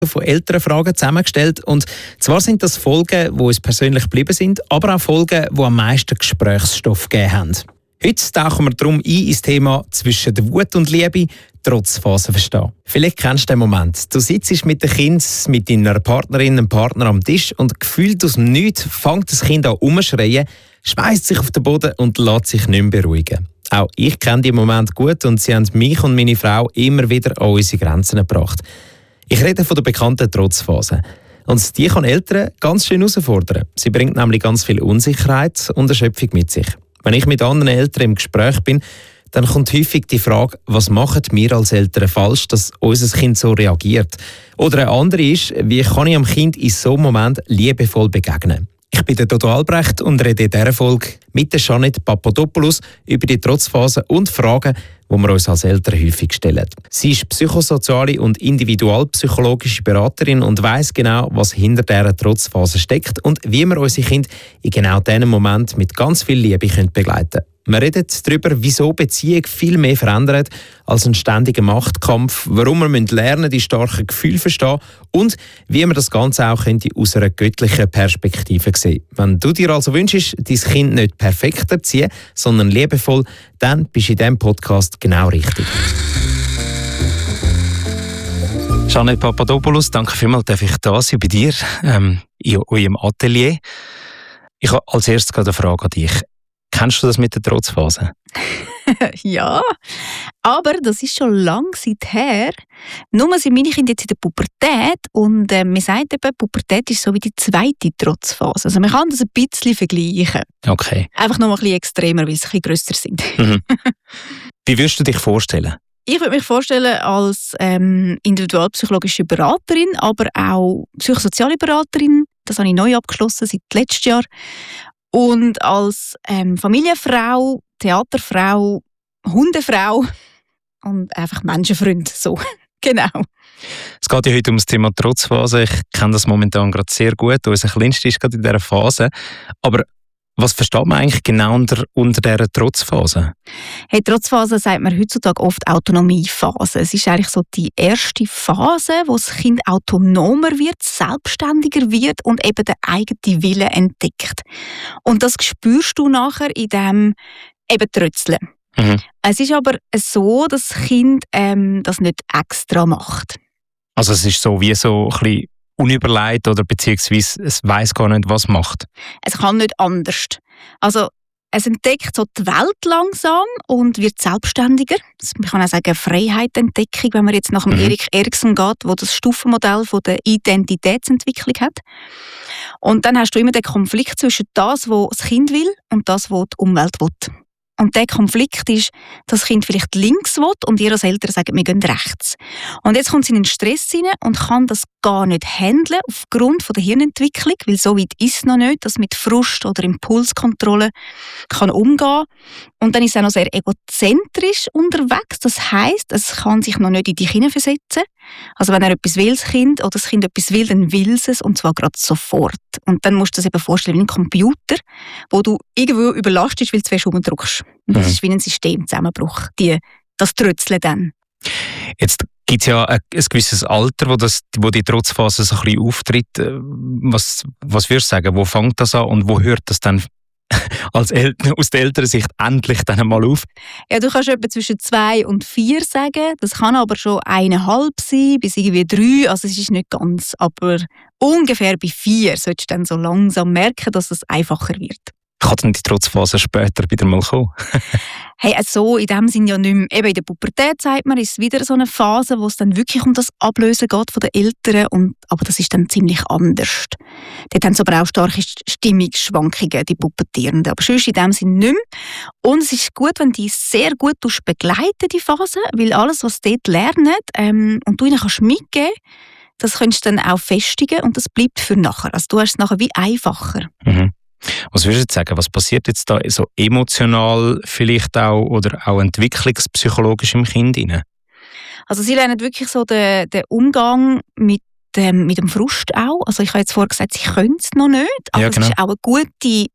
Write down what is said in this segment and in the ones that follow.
von Elternfragen zusammengestellt. Und zwar sind das Folgen, die uns persönlich geblieben sind, aber auch Folgen, die am meisten Gesprächsstoff gegeben haben. Heute tauchen wir darum ein ins Thema zwischen der Wut und Liebe, Trotzphase verstehen. Vielleicht kennst du den Moment. Du sitzt mit dem Kind, mit deiner Partnerin, einem Partner am Tisch und gefühlt aus dem Nichts fängt das Kind an umzuschreien, schmeißt sich auf den Boden und lässt sich nicht mehr beruhigen. Auch ich kenne diesen Moment gut und sie haben mich und meine Frau immer wieder an unsere Grenzen gebracht. Ich rede von der bekannten Trotzphase. Und die kann Eltern ganz schön herausfordern. Sie bringt nämlich ganz viel Unsicherheit und Erschöpfung mit sich. Wenn ich mit anderen Eltern im Gespräch bin, dann kommt häufig die Frage, was machen wir als Eltern falsch, dass unser Kind so reagiert? Oder eine andere ist, wie kann ich dem Kind in so einem Moment liebevoll begegnen? Ich bin der Dodo Albrecht und rede in dieser Folge mit der Jeanette Papadopoulos über die Trotzphase und Fragen, die wir uns als Eltern häufig stellen. Sie ist psychosoziale und individualpsychologische Beraterin und weiss genau, was hinter dieser Trotzphase steckt und wie wir unsere Kinder in genau diesem Moment mit ganz viel Liebe begleiten können. Wir reden darüber, wieso Beziehung viel mehr verändert als ein ständiger Machtkampf, warum wir lernen, die starken Gefühle zu verstehen und wie man das Ganze auch aus einer göttlichen Perspektive sehen. Wenn du dir also wünschst, dein Kind nicht perfekt erziehen, sondern liebevoll, dann bist du in diesem Podcast genau richtig. Jeanette Papadopoulos, danke vielmals, darf ich da sein bei dir in eurem Atelier. Ich habe als erstes eine Frage an dich. Kennst du das mit der Trotzphase? Ja, aber das ist schon lange Zeit her. Nur sind meine Kinder jetzt in der Pubertät und man sagt eben, Pubertät ist so wie die zweite Trotzphase. Also man kann das ein bisschen vergleichen. Okay. Einfach noch mal ein bisschen extremer, weil sie ein bisschen grösser sind. Mhm. Wie würdest du dich vorstellen? Ich würde mich vorstellen als individualpsychologische Beraterin, aber auch psychosoziale Beraterin. Das habe ich neu abgeschlossen seit letztes Jahr. Und als Familienfrau, Theaterfrau, Hundefrau und einfach Menschenfreund. So. Genau. Es geht ja heute um das Thema Trotzphase. Ich kenne das momentan gerade sehr gut. Unser Kleinster ist gerade in dieser Phase. Aber was versteht man eigentlich genau unter dieser Trotzphase? Hey, Trotzphase sagt man heutzutage oft Autonomiephase. Es ist eigentlich so die erste Phase, wo das Kind autonomer wird, selbstständiger wird und eben den eigenen Willen entdeckt. Und das spürst du nachher in dem eben Trötzeln. Mhm. Es ist aber so, dass das Kind das nicht extra macht. Also es ist so wie so ein bisschen unüberlegt oder beziehungsweise es weiss gar nicht, was es macht. Es kann nicht anders. Also es entdeckt so die Welt langsam und wird selbstständiger. Man kann auch sagen Freiheitentdeckung, wenn man jetzt nach dem Erik Erikson geht, wo das Stufenmodell von der Identitätsentwicklung hat. Und dann hast du immer den Konflikt zwischen das, was das Kind will und das, was die Umwelt will. Und der Konflikt ist, dass das Kind vielleicht links will und ihr als Eltern sagt, wir gehen rechts. Und jetzt kommt sie in den Stress hinein und kann das gar nicht handeln aufgrund von der Hirnentwicklung, weil so weit ist es noch nicht, dass mit Frust oder Impulskontrolle kann umgehen. Und dann ist es auch noch sehr egozentrisch unterwegs. Das heisst, es kann sich noch nicht in dich hineinversetzen. Also wenn er etwas will, das Kind, oder das Kind etwas will, dann will es und zwar gerade sofort. Und dann musst du dir das eben vorstellen wie ein Computer, wo du irgendwo überlastet, weil du zu fest rumdrückst. Und das ist wie ein Systemzusammenbruch, das Trötzeln dann. Jetzt gibt es ja ein gewisses Alter, wo die Trotzphase so ein bisschen auftritt. Was würdest du sagen, wo fängt das an und wo hört das dann aus der Elternsicht endlich dann mal auf? Ja, du kannst etwa zwischen 2 und 4 sagen. Das kann aber schon 1,5 sein, bis irgendwie 3. Also es ist nicht ganz, aber ungefähr bei 4 solltest du dann so langsam merken, dass es einfacher wird. Kann dann die Trotzphase später wieder mal kommen? Hey, also in dem Sinne ja nicht mehr. Eben in der Pubertät, sagt man, ist es wieder so eine Phase, wo es dann wirklich um das Ablösen geht von den Eltern. Aber das ist dann ziemlich anders. Dort haben sie aber auch starke Stimmungsschwankungen, die Pubertierenden. Aber sonst in dem Sinne nicht mehr. Und es ist gut, wenn die sehr gut begleiten, die Phase, weil alles, was sie dort lernen und du ihnen kannst mitgeben, das kannst du dann auch festigen und das bleibt für nachher. Also du hast es nachher wie einfacher. Mhm. Was würdest du jetzt sagen, was passiert jetzt da so emotional vielleicht auch oder auch entwicklungspsychologisch im Kind rein? Also sie lernen wirklich so den Umgang mit dem Frust auch. Also ich habe jetzt vorher gesagt, sie können es noch nicht, aber ja, genau. Es ist auch eine gute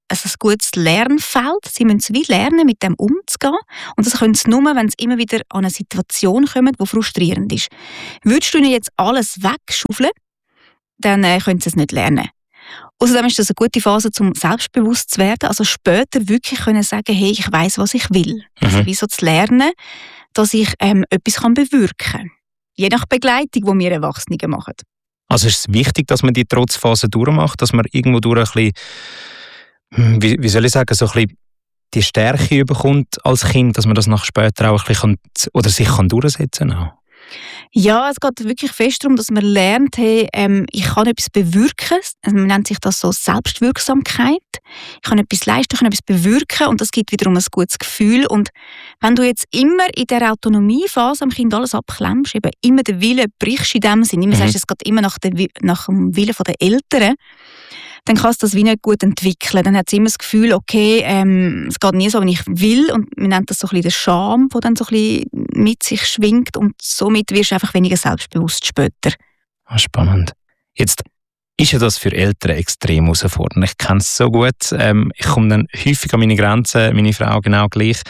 ein gutes Lernfeld. Sie müssen es wie lernen, mit dem umzugehen. Und das können sie nur, wenn sie immer wieder an eine Situation kommen, die frustrierend ist. Würdest du ihnen jetzt alles wegschaufeln, dann können sie es nicht lernen. Außerdem ist das eine gute Phase, um selbstbewusst zu werden. Also später wirklich können sagen, hey, ich weiss, was ich will. Also wie so zu lernen, dass ich etwas bewirken kann. Je nach Begleitung, die wir Erwachsene machen. Also ist es wichtig, dass man die Trotzphase durchmacht, dass man irgendwo durch ein bisschen, wie soll ich sagen, so ein bisschen die Stärke bekommt als Kind, dass man das nach später auch ein bisschen oder sich durchsetzen kann? Ja, es geht wirklich fest darum, dass man lernt, hey, ich kann etwas bewirken. Also man nennt sich das so Selbstwirksamkeit. Ich kann etwas leisten, ich kann etwas bewirken und das gibt wiederum ein gutes Gefühl. Und wenn du jetzt immer in der Autonomiephase am Kind alles abklemmst, eben immer den Willen brichst in dem Sinne, immer sagst, es geht immer nach dem Willen der Eltern, dann kannst du das wie nicht gut entwickeln. Dann hat sie immer das Gefühl, okay, es geht nie so, wie ich will. Und man nennt das so ein bisschen den Charme, der dann so ein bisschen mit sich schwingt. Und somit wirst du einfach weniger selbstbewusst später. Spannend. Jetzt ist ja das für Eltern extrem herausfordernd. Ich kenne es so gut. Ich komme dann häufig an meine Grenzen, meine Frau genau gleich.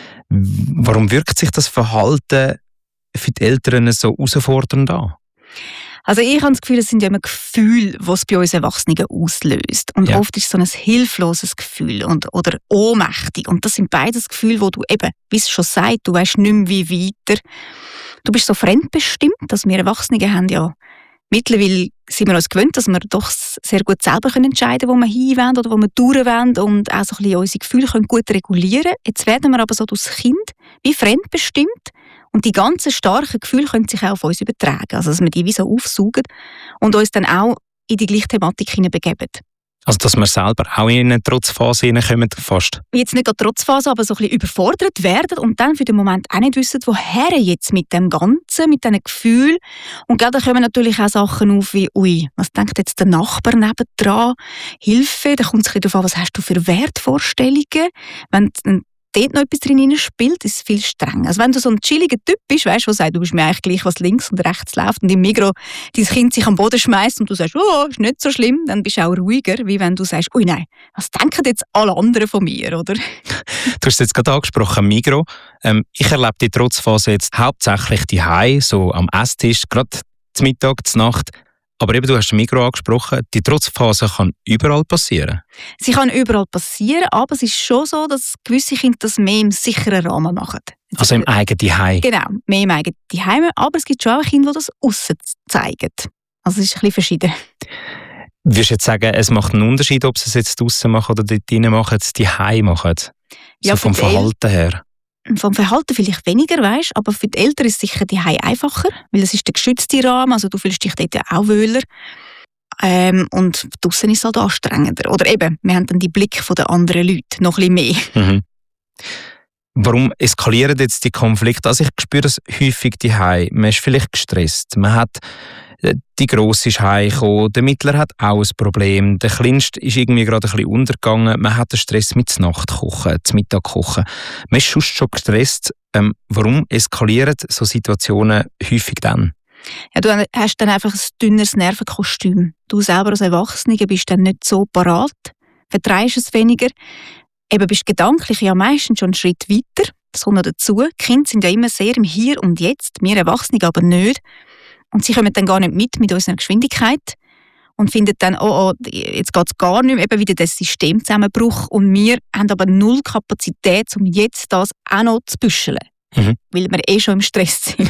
Warum wirkt sich das Verhalten für die Eltern so herausfordernd an? Also ich habe das Gefühl, es sind ja immer Gefühle, die es bei uns Erwachsenen auslöst. Und oft ist es so ein hilfloses Gefühl oder ohnmächtig. Und das sind beides Gefühle, wo du eben, wie es schon sagt, du weißt nicht mehr, wie weiter. Du bist so fremdbestimmt, dass wir Erwachsene haben ja mittlerweile sind wir uns gewöhnt, dass wir doch sehr gut selber entscheiden können, wo wir hinwollen oder wo wir durchwollen und auch so ein bisschen unsere Gefühle können gut regulieren können. Jetzt werden wir aber so durch das Kind wie fremdbestimmt und die ganzen starken Gefühle können sich auch auf uns übertragen. Also dass wir die wie so aufsaugen und uns dann auch in die gleiche Thematik hineinbegeben. Also dass wir selber auch in eine Trotzphase hineinkommen, fast? Jetzt nicht eine Trotzphase, aber so ein bisschen überfordert werden und dann für den Moment auch nicht wissen, woher jetzt mit dem Ganzen, mit diesen Gefühlen. Und gerade da kommen natürlich auch Sachen auf wie, ui, was denkt jetzt der Nachbar nebendran? Hilfe, da kommt es ein bisschen darauf an, was hast du für Wertvorstellungen? Wenn dort noch etwas drin spielt, ist es viel strenger. Also wenn du so ein chilliger Typ bist, weißt du, der sagt, du bist mir eigentlich gleich, was links und rechts läuft und im Migros dein Kind sich am Boden schmeißt und du sagst, oh, ist nicht so schlimm, dann bist du auch ruhiger, wie wenn du sagst, ui nein, was denken jetzt alle anderen von mir, oder? Du hast es jetzt gerade angesprochen, Migros. Ich erlebe die Trotzphase jetzt hauptsächlich daheim, so am Esstisch, gerade zum Mittag, zur Nacht. Aber eben, du hast den Migros angesprochen, die Trotzphase kann überall passieren. Sie kann überall passieren, aber es ist schon so, dass gewisse Kinder das mehr im sicheren Rahmen machen. Also im eigenen Heim. Genau, mehr im eigenen Heim, aber es gibt schon auch Kinder, die das aussen zeigen. Also es ist ein bisschen verschieden. Würdest du jetzt sagen, es macht einen Unterschied, ob sie es jetzt draussen machen oder dort drinnen machen, die Heim machen? Ja, so vom Verhalten her. Vom Verhalten vielleicht weniger, weißt, aber für die Eltern ist sicher die Heim einfacher, weil es ist der geschützte Rahmen, also du fühlst dich dort auch wohler. Und draussen ist es halt anstrengender. Oder eben, wir haben dann die Blick der anderen Leute noch ein bisschen mehr. Mhm. Warum eskalieren jetzt die Konflikte? Also ich spüre das häufig daheim. Man ist vielleicht gestresst. Man hat die Grosse ist heimgekommen, der Mittler hat auch ein Problem, der Kleinste ist irgendwie gerade ein bisschen untergegangen, man hat den Stress mit der Nachtkochen, zum Mittagkochen. Man ist sonst schon gestresst. Warum eskalieren so Situationen häufig dann? Ja, du hast dann einfach ein dünneres Nervenkostüm. Du selber als Erwachsene bist dann nicht so parat, vertreibst es weniger, eben bist gedanklich ja meistens schon einen Schritt weiter. Das kommt noch dazu. Die Kinder sind ja immer sehr im Hier und Jetzt, wir Erwachsene aber nicht. Und sie kommen dann gar nicht mit unserer Geschwindigkeit und finden dann, oh, jetzt geht es gar nicht mehr, eben wieder das Systemzusammenbruch. Und wir haben aber null Kapazität, um jetzt das auch noch zu büscheln, weil wir schon im Stress sind.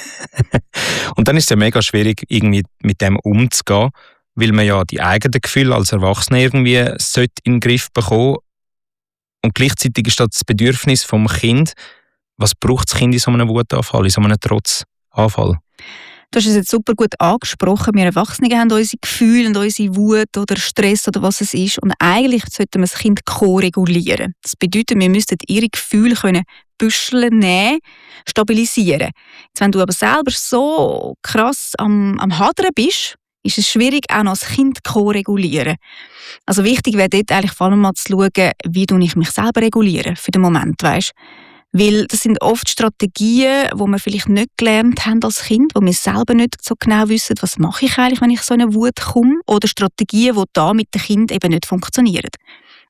Und dann ist es ja mega schwierig, irgendwie mit dem umzugehen, weil man ja die eigenen Gefühle als Erwachsene irgendwie in den Griff bekommen. Und gleichzeitig ist das Bedürfnis vom Kind, was braucht das Kind in so einem Wutanfall, in so einem Trotzanfall? Du hast es jetzt super gut angesprochen. Wir Erwachsene haben unsere Gefühle und unsere Wut oder Stress oder was es ist. Und eigentlich sollten wir das Kind ko-regulieren. Das bedeutet, wir müssten ihre Gefühle büscheln, nehmen, stabilisieren. Jetzt, wenn du aber selber so krass am Hadern bist, ist es schwierig, auch noch das Kind ko-regulieren. Also wichtig wäre dort eigentlich vor allem mal zu schauen, wie ich mich selber reguliere für den Moment, weißt? Weil das sind oft Strategien, die wir vielleicht nicht gelernt haben als Kind, wo wir selber nicht so genau wissen, was mache ich eigentlich, wenn ich so eine Wut komme, oder Strategien, die da mit dem Kind eben nicht funktionieren.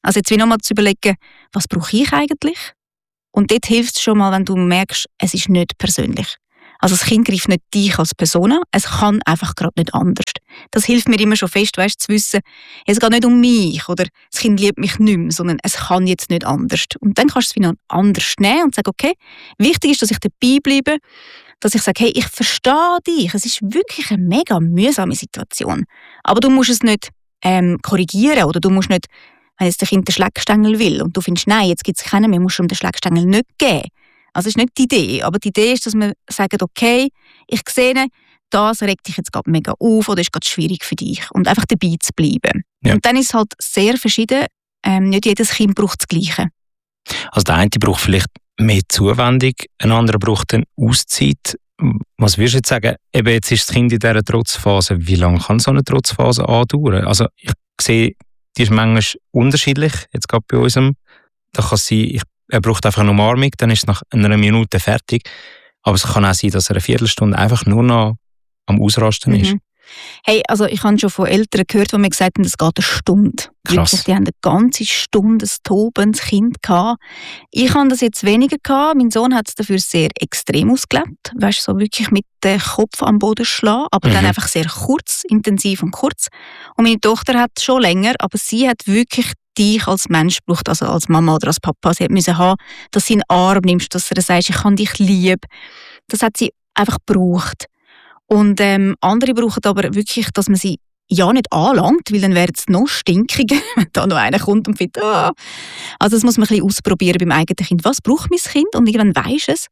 Also jetzt wie nochmal zu überlegen, was brauche ich eigentlich? Und dort hilft es schon mal, wenn du merkst, es ist nicht persönlich. Also das Kind greift nicht dich als Person an, es kann einfach gerade nicht anders. Das hilft mir immer schon fest, weißt, zu wissen, es geht nicht um mich oder das Kind liebt mich nicht mehr, sondern es kann jetzt nicht anders. Und dann kannst du es wieder anders nehmen und sagen, okay, wichtig ist, dass ich dabei bleibe, dass ich sage, hey, ich verstehe dich, es ist wirklich eine mega mühsame Situation. Aber du musst es nicht korrigieren oder du musst nicht, wenn jetzt das Kind den Schleckstängel will und du findest, nein, jetzt gibt es keinen mehr, musst du ihm den Schleckstängel nicht geben. Also das ist nicht die Idee, aber die Idee ist, dass wir sagen, okay, ich sehe, das regt dich jetzt gerade mega auf oder ist gerade schwierig für dich und einfach dabei zu bleiben. Ja. Und dann ist es halt sehr verschieden, nicht jedes Kind braucht das Gleiche. Also der eine braucht vielleicht mehr Zuwendung, ein anderer braucht eine Auszeit. Was würdest du jetzt sagen, eben jetzt ist das Kind in dieser Trotzphase, wie lange kann so eine Trotzphase andauern? Also ich sehe, die ist manchmal unterschiedlich, jetzt gerade bei unserem, da kann es sein, er braucht einfach eine Umarmung, dann ist es nach einer Minute fertig. Aber es kann auch sein, dass er eine Viertelstunde einfach nur noch am Ausrasten ist. Hey, also ich habe schon von Eltern gehört, die mir gesagt haben, es geht eine Stunde. Krass. Wirklich, die haben eine ganze Stunde ein tobendes Kind gehabt. Ich habe das jetzt weniger gehabt. Mein Sohn hat es dafür sehr extrem ausgelebt. Weißt du, so wirklich mit dem Kopf am Boden schlagen, aber dann einfach sehr kurz, intensiv und kurz. Und meine Tochter hat schon länger, aber sie hat wirklich dich als Mensch braucht, also als Mama oder als Papa. Sie musste haben, dass sie einen Arm nimmst, dass du sagst, ich kann dich lieb. Das hat sie einfach gebraucht. Und andere brauchen aber wirklich, dass man sie ja nicht anlangt, weil dann wäre es noch stinkiger, wenn da noch einer kommt und findet, ah. Also das muss man ein bisschen ausprobieren beim eigenen Kind. Was braucht mein Kind? Und irgendwann weisst es.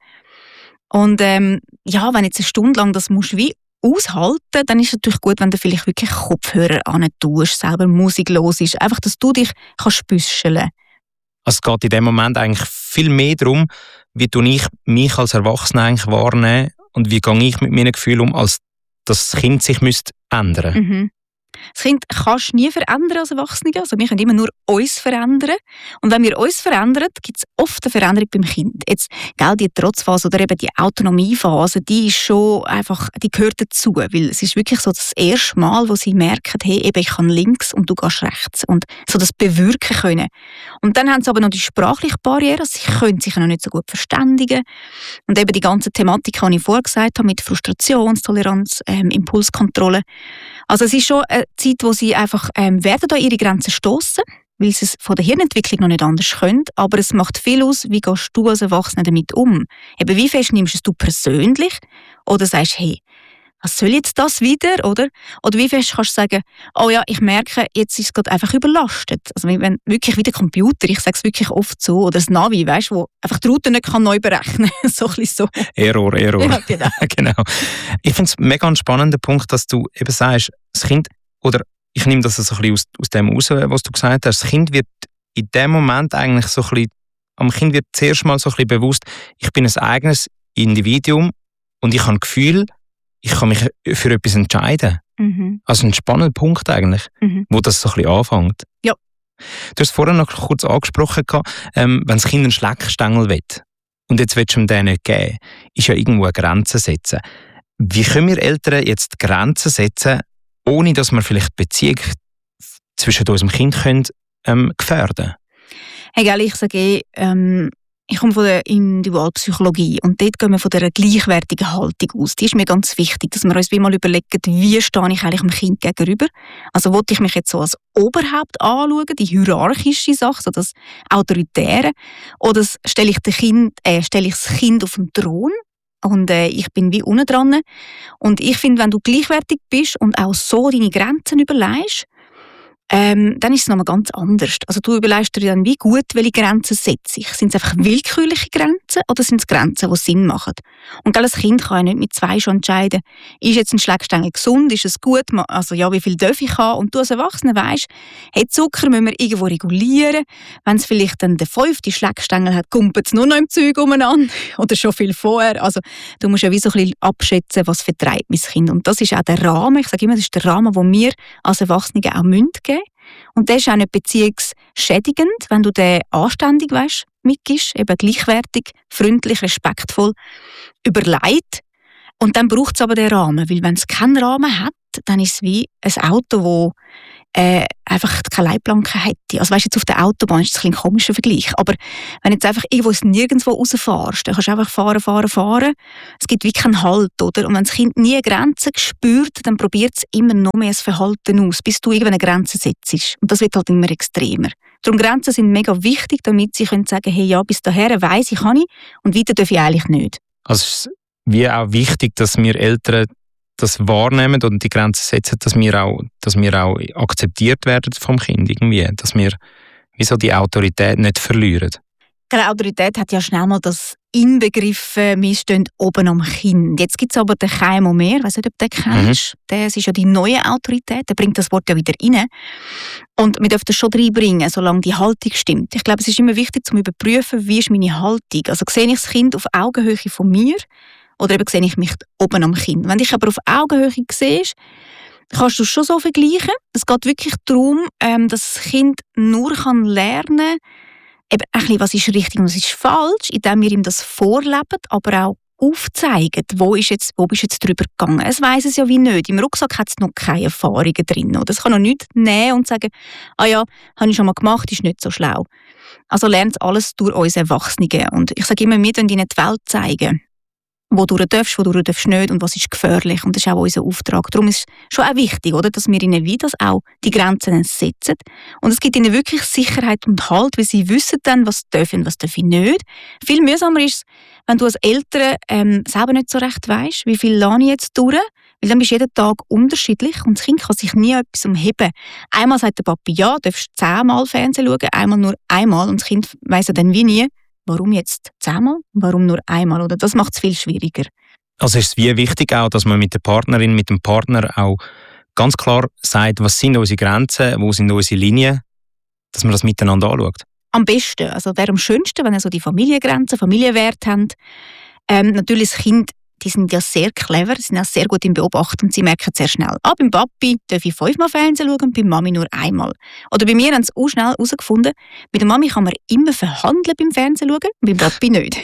Und ja, wenn jetzt eine Stunde lang das musst wie aushalten, dann ist es natürlich gut, wenn du vielleicht wirklich Kopfhörer an tust, selber Musik los ist, einfach, dass du dich kannst büscheln. Also es geht in dem Moment eigentlich viel mehr darum, wie ich mich als Erwachsener eigentlich wahrnehme und wie gehe ich mit meinen Gefühlen um, als dass das Kind sich ändern müsste. Das Kind kannst du nie verändern als Erwachsene. Also wir können immer nur uns verändern. Und wenn wir uns verändern, gibt es oft eine Veränderung beim Kind. Jetzt, die Trotzphase oder eben die Autonomiephase, die ist schon einfach, die gehört dazu. Weil es ist wirklich so das erste Mal, wo sie merken, hey, eben, ich kann links und du gehst rechts. Und so das bewirken können. Und dann haben sie aber noch die sprachliche Barriere. Sie können sich noch nicht so gut verständigen. Und eben die ganze Thematik, die ich vorher gesagt habe, mit Frustrationstoleranz, Impulskontrolle. Also es ist schon eine Zeit, wo sie einfach werden an ihre Grenzen stoßen, weil sie es von der Hirnentwicklung noch nicht anders können. Aber es macht viel aus, wie gehst du als Erwachsener damit um? Eben, wie fest nimmst du es persönlich? Oder sagst, hey, was soll jetzt das wieder? Oder wie fest kannst du sagen, oh ja, ich merke, jetzt ist es gerade einfach überlastet. Also wenn wirklich wie der Computer, ich sage es wirklich oft so, oder das Navi, weißt du, wo einfach die Route nicht neu berechnen kann. So ein bisschen so. Error. Ja, genau. Genau. Ich finde es ein mega spannender Punkt, dass du eben sagst, das Kind, oder ich nehme das so ein bisschen aus dem raus, was du gesagt hast, das Kind wird in dem Moment eigentlich so ein bisschen, am Kind wird zuerst mal so ein bisschen bewusst, ich bin ein eigenes Individuum und ich habe das Gefühl, ich kann mich für etwas entscheiden. Also ein spannender Punkt eigentlich, wo das so ein bisschen anfängt. Ja. Du hast vorhin noch kurz angesprochen, wenn das Kind einen Schleckstängel will und jetzt willst du ihm den nicht geben, ist ja irgendwo eine Grenze setzen. Wie können wir Eltern jetzt Grenzen setzen, ohne dass wir vielleicht die Beziehung zwischen unserem Kind gefährden können? Hey, ich sage, ich komme von der Individualpsychologie und dort gehen wir von dieser gleichwertigen Haltung aus. Die ist mir ganz wichtig, dass wir uns wie mal überlegen, wie stehe ich eigentlich dem Kind gegenüber. Also wollte ich mich jetzt so als Oberhaupt anschauen, die hierarchische Sache, so das Autoritäre, oder stelle ich das Kind auf den Thron und ich bin wie unten dran. Und ich finde, wenn du gleichwertig bist und auch so deine Grenzen überlegst, dann ist es nochmal ganz anders. Also du überlegst dir dann, wie gut, welche Grenzen setze ich. Sind es einfach willkürliche Grenzen oder sind es Grenzen, die Sinn machen? Und ein Kind kann ja nicht mit 2 schon entscheiden, ist jetzt ein Schleckstängel gesund, ist es gut, also ja, wie viel darf ich haben? Und du als Erwachsener weisst, hey, Zucker müssen wir irgendwo regulieren. Wenn es vielleicht dann der 5. Schleckstängel hat, kumpelt es nur noch im Zeug umeinander oder schon viel vorher. Also du musst ja wie so ein bisschen abschätzen, was vertreibt mein Kind. Und das ist auch der Rahmen, ich sage immer, das ist der Rahmen, den wir als Erwachsene auch geben müssen. Und das ist auch nicht beziehungsschädigend, wenn du den anständig mitgibst, eben gleichwertig, freundlich, respektvoll, überlegt. Und dann braucht es aber den Rahmen, weil wenn es keinen Rahmen hat, dann ist es wie ein Auto, das einfach keine Leitplanke hätte. Also weißt, jetzt auf der Autobahn ist das ein komischer Vergleich. Aber wenn du jetzt einfach irgendwo nirgendwo rausfährst, dann kannst du einfach fahren. Es gibt wie keinen Halt, oder? Und wenn das Kind nie Grenzen spürt, dann probiert es immer noch mehr das Verhalten aus, bis du irgendwann eine Grenze setzt. Und das wird halt immer extremer. Darum Grenzen sind mega wichtig, damit sie können sagen, hey, ja, bis dahin weiss ich, kann ich, und weiter darf ich eigentlich nicht. Also es ist wie auch wichtig, dass wir Eltern das wahrnehmen und die Grenzen setzen, dass wir auch akzeptiert werden vom Kind irgendwie, dass wir wie so die Autorität nicht verlieren. Die Autorität hat ja schnell mal das inbegriffen, wir stehen oben am Kind. Jetzt gibt es aber den Keimo mehr, ich weiss nicht, ob du den kennst. Das ist ja die neue Autorität, der bringt das Wort ja wieder rein. Und wir dürfen das schon reinbringen, solange die Haltung stimmt. Ich glaube, es ist immer wichtig, zu überprüfen, wie ist meine Haltung. Also sehe ich das Kind auf Augenhöhe von mir oder eben sehe ich mich oben am Kind. Wenn du dich aber auf Augenhöhe siehst, kannst du es schon so vergleichen. Es geht wirklich darum, dass das Kind nur lernen kann, eben ein bisschen, was ist richtig und was ist falsch, indem wir ihm das vorleben, aber auch aufzeigen, wo bist du jetzt drüber gegangen. Es weiss es ja wie nicht. Im Rucksack hat es noch keine Erfahrungen drin. Oder? Es kann noch nichts nehmen und sagen, ah ja, habe ich schon mal gemacht, ist nicht so schlau. Also lernt alles durch uns Erwachsene. Und ich sage immer, wir zeigen ihnen die Welt zeigen. Wo du darfst nicht und was ist gefährlich. Und das ist auch unser Auftrag. Darum ist es schon auch wichtig, oder, dass wir ihnen wie das auch die Grenzen setzen. Und es gibt ihnen wirklich Sicherheit und Halt, weil sie wissen dann, was darf und was darf ich nicht. Viel mühsamer ist es, wenn du als Eltern selber nicht so recht weisst, wie viel lerne ich jetzt durch. Weil dann bist du jeden Tag unterschiedlich und das Kind kann sich nie etwas umheben. Einmal sagt der Papi, ja, du darfst 10-mal Fernsehen schauen, einmal nur einmal. Und das Kind weiss ja dann wie nie, warum jetzt 10-mal, warum nur einmal? Oder das macht es viel schwieriger. Also ist es wie wichtig auch, dass man mit der Partnerin, mit dem Partner auch ganz klar sagt, was sind unsere Grenzen, wo sind unsere Linien, dass man das miteinander anschaut. Am besten, also wäre am schönsten, wenn ihr so die Familiengrenzen, Familienwerte habt. Natürlich das Kind, die sind ja sehr clever, sie sind auch sehr gut im Beobachten und sie merken sehr schnell. Beim Papi darf ich 5-mal Fernsehen schauen, bei Mami nur einmal. Oder bei mir haben sie auch schnell herausgefunden, mit der Mami kann man immer verhandeln beim Fernsehen schauen, beim Papi nicht.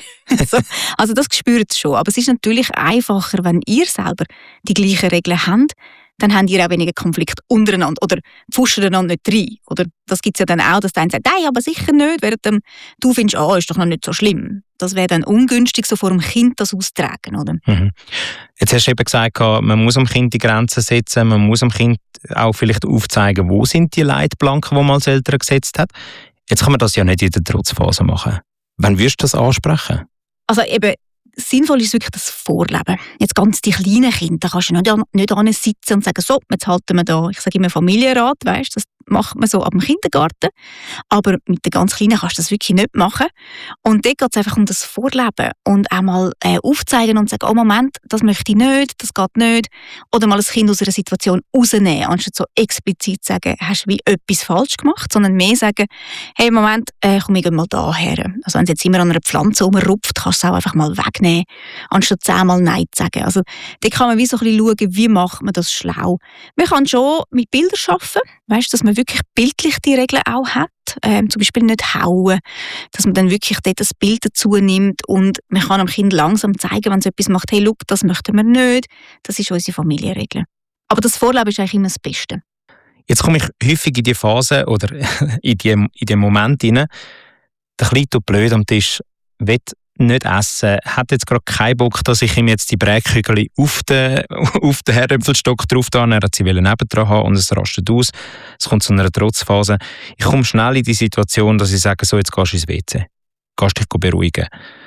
Also das spürt es schon. Aber es ist natürlich einfacher, wenn ihr selber die gleichen Regeln habt, dann habt ihr auch weniger Konflikt untereinander oder pfuschen einander nicht rein. Oder das gibt es ja dann auch, dass der eine sagt, nein, aber sicher nicht, während du findest, ist doch noch nicht so schlimm. Das wäre dann ungünstig, so vor dem Kind das auszutragen, oder? Mhm. Jetzt hast du eben gesagt, man muss dem Kind die Grenzen setzen, man muss dem Kind auch vielleicht aufzeigen, wo sind die Leitplanken, die man als Eltern gesetzt hat. Jetzt kann man das ja nicht in der Trotzphase machen. Wann wirst du das ansprechen? Also eben, sinnvoll ist wirklich das Vorleben. Jetzt ganz die kleinen Kinder, da kannst du nicht sitzen und sagen, so, jetzt halten wir da, ich sage immer Familienrat, weißt, das macht man so ab dem Kindergarten. Aber mit den ganz Kleinen kannst du das wirklich nicht machen. Und dort geht es einfach um das Vorleben und auch mal aufzeigen und sagen, oh Moment, das möchte ich nicht, das geht nicht. Oder mal das Kind aus einer Situation rausnehmen, anstatt so explizit sagen, hast du wie etwas falsch gemacht, sondern mehr sagen, hey Moment, komm ich mal da her. Also wenn es jetzt immer an einer Pflanze rumrupft, kannst du es auch einfach mal wegnehmen, anstatt 10-mal Nein zu sagen. Also da kann man wie so ein bisschen schauen, wie macht man das schlau. Man kann schon mit Bildern arbeiten, weißt, dass man wirklich bildlich die Regeln auch hat. Zum Beispiel nicht hauen, dass man dann wirklich dort das Bild dazu nimmt und man kann dem Kind langsam zeigen, wenn es etwas macht, hey, schau, das möchten wir nicht, das ist unsere Familienregel. Aber das Vorleben ist eigentlich immer das Beste. Jetzt komme ich häufig in die Phase oder in den Moment hinein, der Kleine tut blöd am Tisch, will nicht essen, hat jetzt gerade keinen Bock, dass ich ihm jetzt die Brätkügel auf den Herdöpfelstock drauf tue. Er hat sie nebendran haben und es rastet aus. Es kommt zu einer Trotzphase. Ich komme schnell in die Situation, dass ich sage, so, jetzt gehst du ins WC. Gehst dich beruhigen.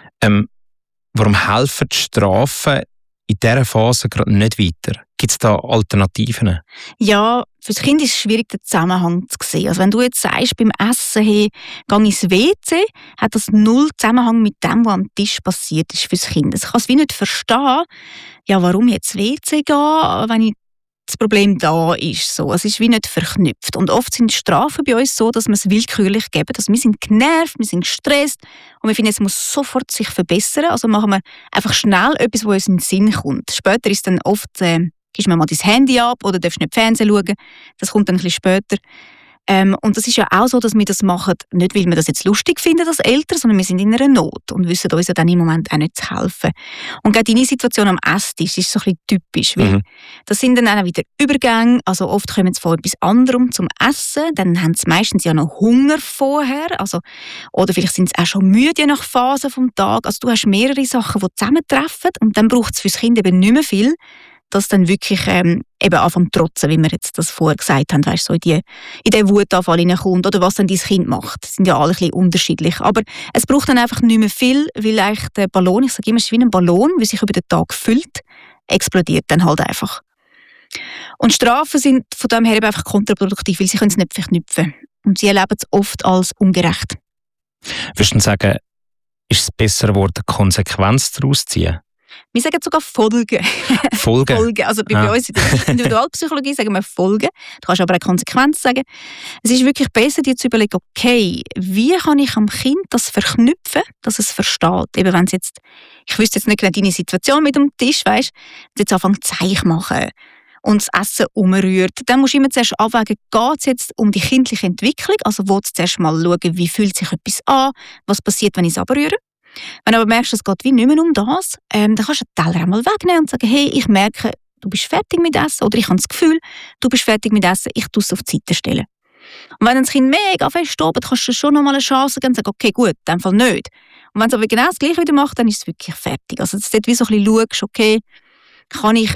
Warum helfen die Strafen in dieser Phase gerade nicht weiter? Gibt es da Alternativen? Ja, für das Kind ist es schwierig, den Zusammenhang zu sehen. Also wenn du jetzt sagst, beim Essen, hey, geh ins WC, hat das null Zusammenhang mit dem, was am Tisch passiert ist für das Kind. Es kann es wie nicht verstehen, ja, warum jetzt WC gehen, wenn das Problem da ist. So. Es ist wie nicht verknüpft. Und oft sind die Strafen bei uns so, dass wir es willkürlich geben. Also wir sind genervt, wir sind gestresst und wir finden, es muss sofort sich verbessern. Also machen wir einfach schnell etwas, was uns in den Sinn kommt. Später ist dann oft, gibst mir mal dein Handy ab oder darfst nicht Fernsehen schauen. Das kommt dann ein bisschen später. Und das ist ja auch so, dass wir das machen, nicht weil wir das jetzt lustig finden als Eltern, sondern wir sind in einer Not und wissen uns ja dann im Moment auch nicht zu helfen. Und gerade deine Situation am Esstisch ist so ein bisschen typisch, weil das sind dann auch wieder Übergänge, also oft kommen sie von etwas anderem zum Essen, dann haben sie meistens ja noch Hunger vorher, also, oder vielleicht sind sie auch schon müde nach Phasen vom Tag, also du hast mehrere Sachen, die zusammentreffen und dann braucht es für das Kind eben nicht mehr viel, dass dann wirklich eben anfangen zu trotzen, wie wir jetzt das vorher gesagt haben, weißt, so in den Wutanfall hineinkommt oder was dann dein Kind macht. Das sind ja alle ein bisschen unterschiedlich. Aber es braucht dann einfach nicht mehr viel, weil eigentlich der Ballon, ich sage immer, es ist wie ein Ballon, wie sich über den Tag füllt, explodiert dann halt einfach. Und Strafen sind von dem her eben einfach kontraproduktiv, weil sie können es nicht verknüpfen. Und sie erleben es oft als ungerecht. Würdest du sagen, ist es besser geworden, Konsequenz daraus zu ziehen? Wir sagen sogar Folgen. Folgen. Also bei uns in der Individualpsychologie sagen wir Folgen. Du kannst aber auch Konsequenz sagen. Es ist wirklich besser, dir zu überlegen, okay, wie kann ich am Kind das verknüpfen, dass es versteht. Eben wenn es jetzt, ich wüsste jetzt nicht genau deine Situation mit dem Tisch, weißt, jetzt anfangen Zeichen machen und das Essen umrührt, dann musst du immer zuerst abwägen, geht es jetzt um die kindliche Entwicklung, also willst du zuerst mal schauen, wie fühlt sich etwas an, was passiert, wenn ich es abrühre. Wenn du aber merkst, es geht wie nicht mehr um das, dann kannst du den Teller einmal wegnehmen und sagen, hey, ich merke, du bist fertig mit Essen oder ich habe das Gefühl, du bist fertig mit Essen, ich tue es auf die Seite stellen. Und wenn das Kind mega fest tobt, kannst du schon noch mal eine Chance geben und sagen, okay, gut, in dem Fall nicht. Und wenn es aber genau das Gleiche wieder macht, dann ist es wirklich fertig. Also dass du dort wie so ein bisschen schaust, okay, kann ich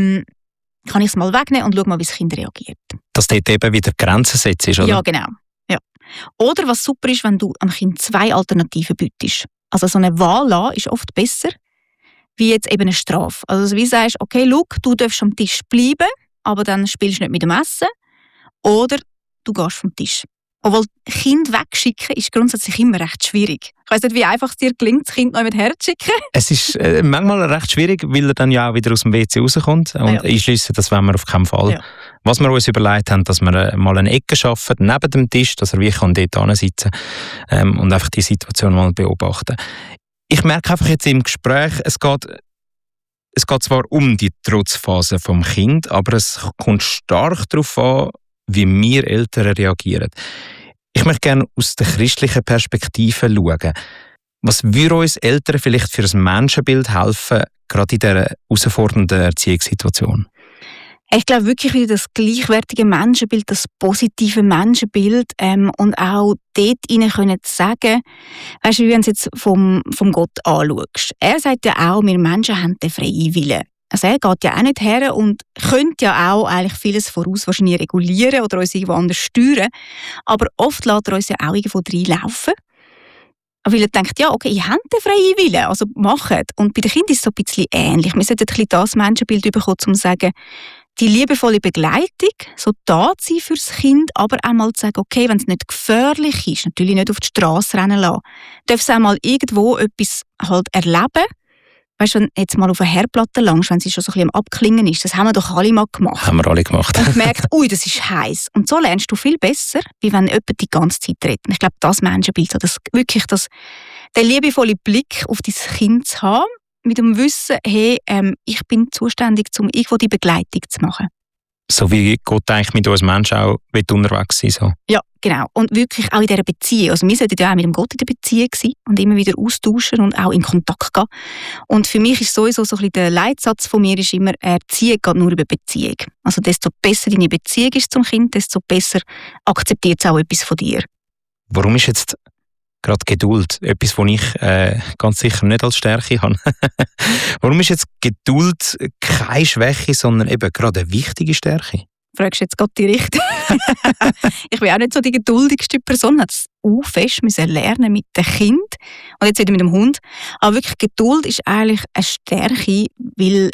es mal wegnehmen und schau mal, wie das Kind reagiert. Dass dort eben wieder Grenzen setzt, oder? Ja, genau. Ja. Oder was super ist, wenn du am Kind 2 Alternativen bietest. Also so eine Wahl lassen ist oft besser, wie jetzt eben eine Strafe. Also wie sagst, okay, schau, du darfst am Tisch bleiben, aber dann spielst du nicht mit dem Essen. Oder du gehst vom Tisch. Obwohl Kind wegschicken ist grundsätzlich immer recht schwierig. Ich weiss nicht, wie einfach es dir gelingt, das Kind noch mit herzuschicken. Es ist manchmal recht schwierig, weil er dann ja auch wieder aus dem WC rauskommt. Und ich schließe, das wollen wir auf keinen Fall. Ja. Was wir uns überlegt haben, dass wir mal eine Ecke schaffen, neben dem Tisch, dass er wie dort sitzen kann und einfach die Situation mal beobachten. Ich merke einfach jetzt im Gespräch, es geht zwar um die Trotzphase vom Kind, aber es kommt stark darauf an, wie wir Eltern reagieren. Ich möchte gerne aus der christlichen Perspektive schauen. Was würde uns Eltern vielleicht für ein Menschenbild helfen, gerade in dieser herausfordernden Erziehungssituation? Ich glaube wirklich wieder das gleichwertige Menschenbild, das positive Menschenbild und auch dort hinein können sagen, weißt du, wie wenn du jetzt vom Gott anschaust. Er sagt ja auch, wir Menschen haben den freien Willen. Also er geht ja auch nicht her und könnte ja auch eigentlich vieles voraus wahrscheinlich regulieren oder uns irgendwo anders steuern. Aber oft lässt er uns ja auch irgendwo reinlaufen. Weil er denkt, ja, okay, ihr habt den freien Willen, also macht. Und bei den Kindern ist es so ein bisschen ähnlich. Wir sollten ein bisschen das Menschenbild bekommen, um zu sagen, die liebevolle Begleitung, so da zu sein fürs Kind, aber auch mal zu sagen, okay, wenn es nicht gefährlich ist, natürlich nicht auf die Straße rennen lassen, darf es auch mal irgendwo etwas halt erleben. Weißt du, wenn jetzt mal auf eine Herdplatte langst, wenn sie schon so ein bisschen am Abklingen ist, das haben wir doch alle mal gemacht. Haben wir alle gemacht. Und merkt, ui, das ist heiß. Und so lernst du viel besser, wie wenn jemand die ganze Zeit redet. Und ich glaube, das Menschenbild, so das wirklich den liebevollen Blick auf dein Kind zu haben, mit dem Wissen, hey, ich bin zuständig, um irgendwo die Begleitung zu machen. So wie Gott eigentlich mit uns Menschen auch unterwegs sein so. Ja, genau. Und wirklich auch in dieser Beziehung. Also wir sollten ja auch mit dem Gott in der Beziehung sein und immer wieder austauschen und auch in Kontakt gehen. Und für mich ist sowieso so ein bisschen der Leitsatz von mir ist immer, Erziehung geht nur über Beziehung. Also desto besser deine Beziehung ist zum Kind, desto besser akzeptiert es auch etwas von dir. Warum ist jetzt gerade Geduld etwas, was ich ganz sicher nicht als Stärke habe? Warum ist jetzt Geduld keine Schwäche, sondern eben gerade eine wichtige Stärke? Fragst du jetzt gerade die Richtung? Ich bin auch nicht so die geduldigste Person. Ich musste fest lernen mit dem Kind und jetzt wieder mit dem Hund. Aber wirklich Geduld ist eigentlich eine Stärke, weil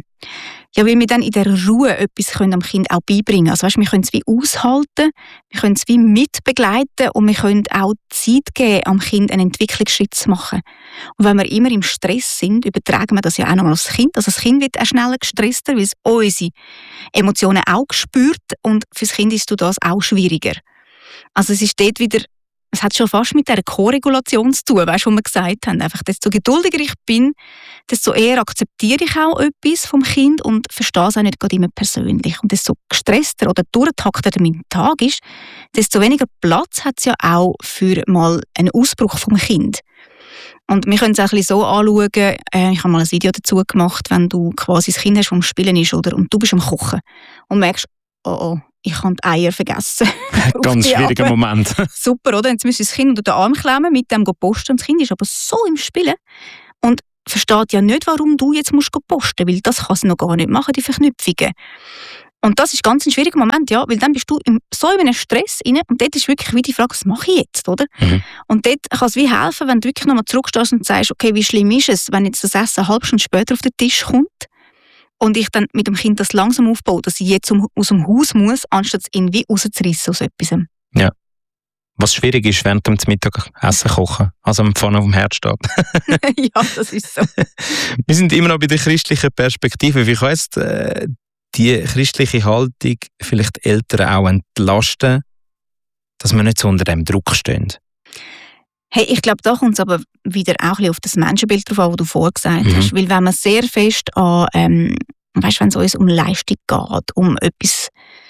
wir dann in der Ruhe etwas am Kind auch beibringen können. Also weißt, wir können es wie aushalten, wir können es wie mitbegleiten und wir können auch Zeit geben, am Kind einen Entwicklungsschritt zu machen. Und wenn wir immer im Stress sind, übertragen wir das ja auch nochmal aufs Kind. Also das Kind wird auch schneller gestresster, weil es unsere Emotionen auch spürt und für das Kind ist das auch schwieriger. Also es ist dort wieder es hat schon fast mit dieser Koregulation zu tun, weißt du, was wir gesagt haben. Einfach, desto geduldiger ich bin, desto eher akzeptiere ich auch etwas vom Kind und verstehe es auch nicht gerade immer persönlich. Und desto gestresster oder durchgetakteter mein Tag ist, desto weniger Platz hat es ja auch für mal einen Ausbruch vom Kind. Und wir können es auch ein bisschen so anschauen, ich habe mal ein Video dazu gemacht, wenn du quasi das Kind hast, das am Spielen ist, oder, und du bist am Kochen und merkst, oh, ich habe die Eier vergessen. Ganz schwieriger Moment. Super, oder? Jetzt müsste ich das Kind unter den Arm klemmen, mit dem posten. Das Kind ist aber so im Spielen und versteht ja nicht, warum du jetzt musst posten, weil das kann es noch gar nicht machen, die Verknüpfungen. Und das ist ganz ein schwieriger Moment, ja, weil dann bist du so in einem Stress rein und dort ist wirklich wie die Frage, was mache ich jetzt, oder? Mhm. Und dort kann es wie helfen, wenn du wirklich nochmal zurückstehst und sagst, okay, wie schlimm ist es, wenn jetzt das Essen eine halbe Stunde später auf den Tisch kommt und ich dann mit dem Kind das langsam aufbaue, dass ich jetzt aus dem Haus muss, anstatt es irgendwie rauszureissen aus etwas. Ja. Was schwierig ist, während dem Mittagessen kochen, also am Pfanne auf dem Herd steht. Ja, das ist so. Wir sind immer noch bei der christlichen Perspektive. Wie kann jetzt die christliche Haltung vielleicht Eltern auch entlasten, dass wir nicht so unter dem Druck stehen? Hey, ich glaube, da kommt es aber wieder auch ein bisschen auf das Menschenbild drauf an, das du vorher gesagt hast. Weil wenn man sehr fest an, weißt, wenn es uns um Leistung geht, um etwas...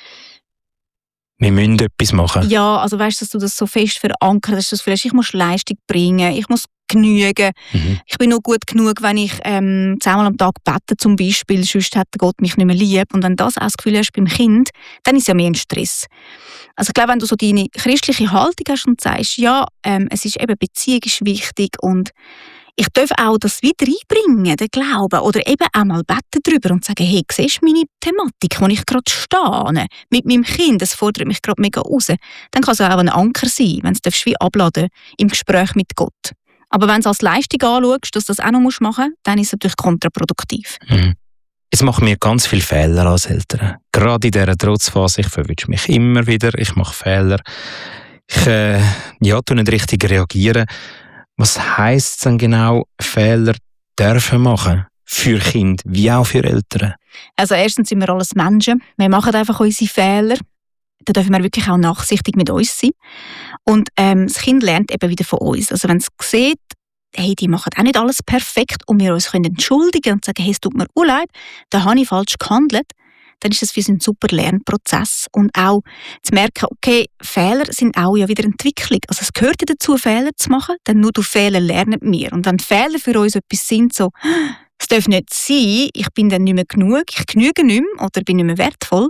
Wir müssen etwas machen. Ja, also weißt du, dass du das so fest verankert hast, dass vielleicht ich muss Leistung bringen, ich muss genügen. Ich bin nur gut genug, wenn ich 10-mal am Tag bete zum Beispiel, sonst hat Gott mich nicht mehr lieb. Und wenn du das auch das Gefühl hast beim Kind, dann ist es ja mehr ein Stress. Also ich glaube, wenn du so deine christliche Haltung hast und sagst, ja, es ist eben, Beziehung ist wichtig und ich darf auch das wieder reinbringen, den Glauben, oder eben auch mal beten darüber und sagen, hey, siehst du meine Thematik, wo ich gerade stehe, mit meinem Kind, das fordert mich gerade mega raus. Dann kann es auch ein Anker sein, wenn du es wie abladen im Gespräch mit Gott. Aber wenn du es als Leistung anschaust, dass du das auch noch machen musst, dann ist es natürlich kontraproduktiv. Jetzt machen wir ganz viele Fehler als Eltern. Gerade in dieser Trotzphase, ich verwünsche mich immer wieder, ich mache Fehler. Ich tue nicht richtig reagieren. Was heisst es denn genau, Fehler dürfen machen? Für Kinder wie auch für Eltern? Also erstens sind wir alles Menschen. Wir machen einfach unsere Fehler. Da dürfen wir wirklich auch nachsichtig mit uns sein. Und das Kind lernt eben wieder von uns. Also wenn es sieht, hey, die machen auch nicht alles perfekt und wir uns können entschuldigen und sagen, hey, es tut mir leid, da habe ich falsch gehandelt, dann ist das für uns ein super Lernprozess. Und auch zu merken, okay, Fehler sind auch ja wieder Entwicklung. Also es gehört ja dazu, Fehler zu machen, denn nur durch Fehler lernen wir. Und wenn Fehler für uns etwas sind, so, es darf nicht sein, ich bin dann nicht mehr genug, ich genüge nicht mehr oder bin nicht mehr wertvoll,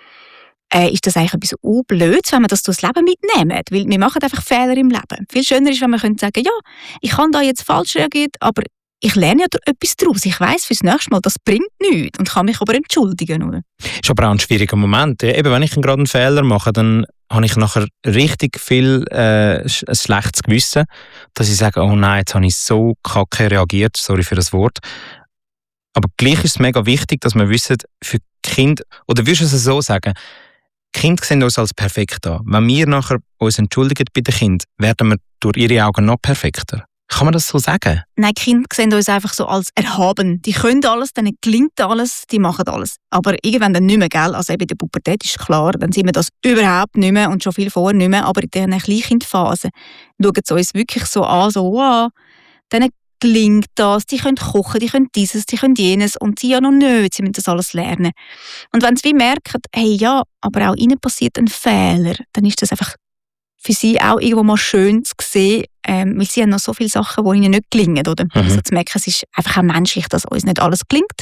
ist das eigentlich etwas Blödes, wenn wir das durchs Leben mitnehmen. Weil wir machen einfach Fehler im Leben. Viel schöner ist, wenn wir sagen können, ja, ich habe da jetzt falsch reagiert, aber ich lerne ja etwas daraus. Ich weiss fürs nächste Mal, das bringt nichts und kann mich aber entschuldigen. Oder? Ist aber auch ein schwieriger Moment. Eben, wenn ich gerade einen Fehler mache, dann habe ich nachher richtig viel ein schlechtes Gewissen, dass ich sage, oh nein, jetzt habe ich so kacke reagiert, sorry für das Wort. Aber gleich ist es mega wichtig, dass wir wissen, für Kinder, oder würdest du es so sagen, Kinder sehen uns als perfekt an. Wenn wir nachher uns entschuldigen bei den Kindern, werden wir durch ihre Augen noch perfekter. Kann man das so sagen? Nein, die Kinder sehen uns einfach so als erhaben. Die können alles, denen gelingt alles, die machen alles. Aber irgendwann dann nicht mehr, gell? Also eben in der Pubertät ist klar, dann sehen wir das überhaupt nicht mehr und schon viel vorher nicht mehr. Aber in dieser Kleinkindphase schauen sie uns wirklich so an, so wow, denen gelingt das, die können kochen, die können dieses, die können jenes und sie ja noch nicht, sie müssen das alles lernen. Und wenn sie wie merken, hey ja, aber auch ihnen passiert ein Fehler, dann ist das einfach für sie auch irgendwo mal schön zu sehen, weil sie haben noch so viele Sachen, die ihnen nicht gelingen, oder? Also zu merken, es ist einfach auch menschlich, dass uns nicht alles gelingt.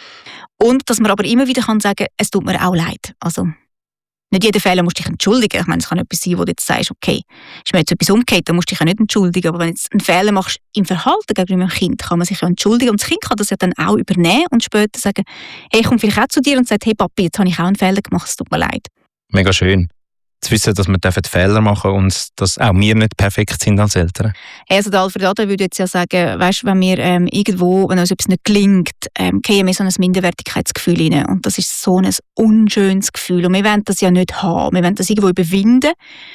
Und dass man aber immer wieder kann sagen, es tut mir auch leid. Also nicht jeden Fehler musst du dich entschuldigen. Ich meine, es kann etwas sein, wo du jetzt sagst, okay, ist mir jetzt etwas umgekehrt, dann musst du dich ja nicht entschuldigen. Aber wenn du jetzt einen Fehler machst im Verhalten gegenüber dem Kind, kann man sich ja entschuldigen. Und das Kind kann das ja dann auch übernehmen und später sagen, hey, ich komme vielleicht auch zu dir und sagt, hey Papi, jetzt habe ich auch einen Fehler gemacht, es tut mir leid. Mega schön. Zu wissen, dass wir Fehler machen dürfen und dass auch wir nicht perfekt sind als Eltern. Also der Alfred Adler würde jetzt ja sagen, weißt, wenn wir irgendwo, wenn uns etwas nicht gelingt, gehen wir so ein Minderwertigkeitsgefühl rein. Und das ist so ein unschönes Gefühl. Und wir wollen das ja nicht haben. Wir wollen das irgendwo überwinden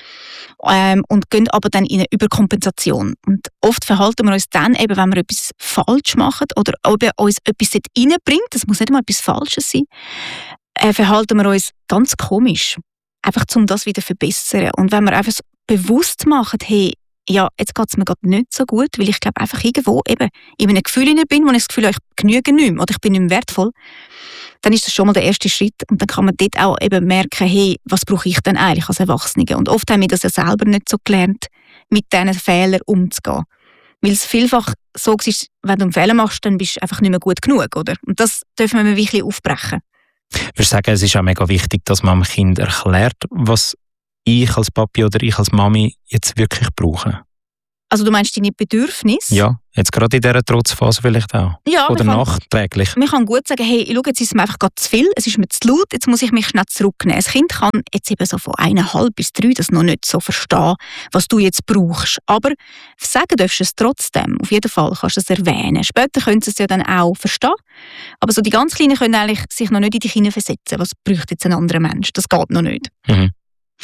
und gehen aber dann in eine Überkompensation. Und oft verhalten wir uns dann eben, wenn wir etwas falsch machen oder ob uns etwas reinbringt, das muss nicht mal etwas Falsches sein, verhalten wir uns ganz komisch. Einfach um das wieder zu verbessern. Und wenn wir einfach bewusst machen, hey, ja, jetzt geht es mir gerade nicht so gut, weil ich glaube einfach irgendwo eben in einem Gefühl hinein bin, wo ich das Gefühl habe, ich genüge nicht mehr oder ich bin nicht mehr wertvoll, dann ist das schon mal der erste Schritt und dann kann man dort auch eben merken, hey, was brauche ich denn eigentlich als Erwachsene? Und oft haben wir das ja selber nicht so gelernt, mit diesen Fehlern umzugehen. Weil es vielfach so ist, wenn du einen Fehler machst, dann bist du einfach nicht mehr gut genug, oder? Und das dürfen wir wirklich aufbrechen. Ich würde sagen, es ist auch mega wichtig, dass man dem Kind erklärt, was ich als Papi oder ich als Mami jetzt wirklich brauche. Also du meinst deine Bedürfnisse? Ja, jetzt gerade in dieser Trotzphase vielleicht auch. Ja, oder nachträglich. Man kann gut sagen, hey, schau, jetzt ist es mir einfach gerade zu viel, es ist mir zu laut, jetzt muss ich mich schnell zurücknehmen. Ein Kind kann jetzt eben so von 1,5 bis 3 das noch nicht so verstehen, was du jetzt brauchst. Aber sagen darfst du es trotzdem. Auf jeden Fall kannst du es erwähnen. Später können sie es ja dann auch verstehen. Aber so die ganz Kleinen können eigentlich sich noch nicht in dich hineinversetzen. Was bräuchte jetzt ein anderer Mensch? Das geht noch nicht. Mhm.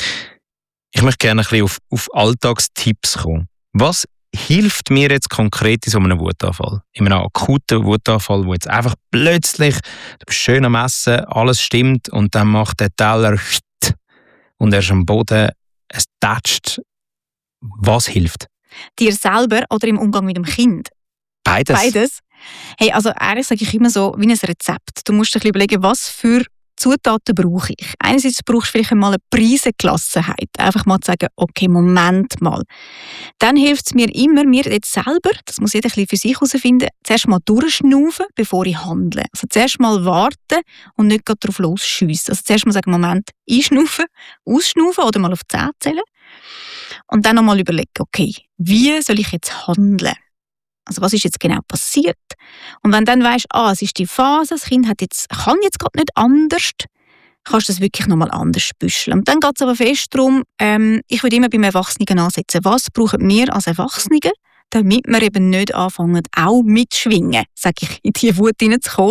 Ich möchte gerne ein bisschen auf Alltagstipps kommen. Was hilft mir jetzt konkret in so einem Wutanfall? In einem akuten Wutanfall, wo jetzt einfach plötzlich, du bist schön am Essen, alles stimmt und dann macht der Teller und er ist am Boden, es tätscht. Was hilft? Dir selber oder im Umgang mit dem Kind? Beides. Hey, also ehrlich sage ich immer so, wie ein Rezept. Du musst dir ein bisschen überlegen, was für Zutaten brauche ich. Einerseits brauchst du vielleicht mal eine Prise Gelassenheit. Einfach mal zu sagen, okay, Moment mal. Dann hilft es mir immer, mir jetzt selber, das muss jeder ein bisschen für sich herausfinden, zuerst mal durchschnaufen, bevor ich handle. Also zuerst mal warten und nicht gerade drauf losschiessen. Also zuerst mal sagen, Moment, einschnaufen, ausschnaufen oder mal auf 10 zählen. Und dann nochmal überlegen, okay, wie soll ich jetzt handeln? Also was ist jetzt genau passiert? Und wenn du dann weisst, es ist die Phase, das Kind kann jetzt gerade nicht anders, kannst du das wirklich nochmal anders büscheln. Und dann geht es aber fest darum, ich würde immer beim Erwachsenen ansetzen. Was brauchen wir als Erwachsene, damit wir eben nicht anfangen, auch mitschwingen, sage ich, in diese Wut hineinzukommen.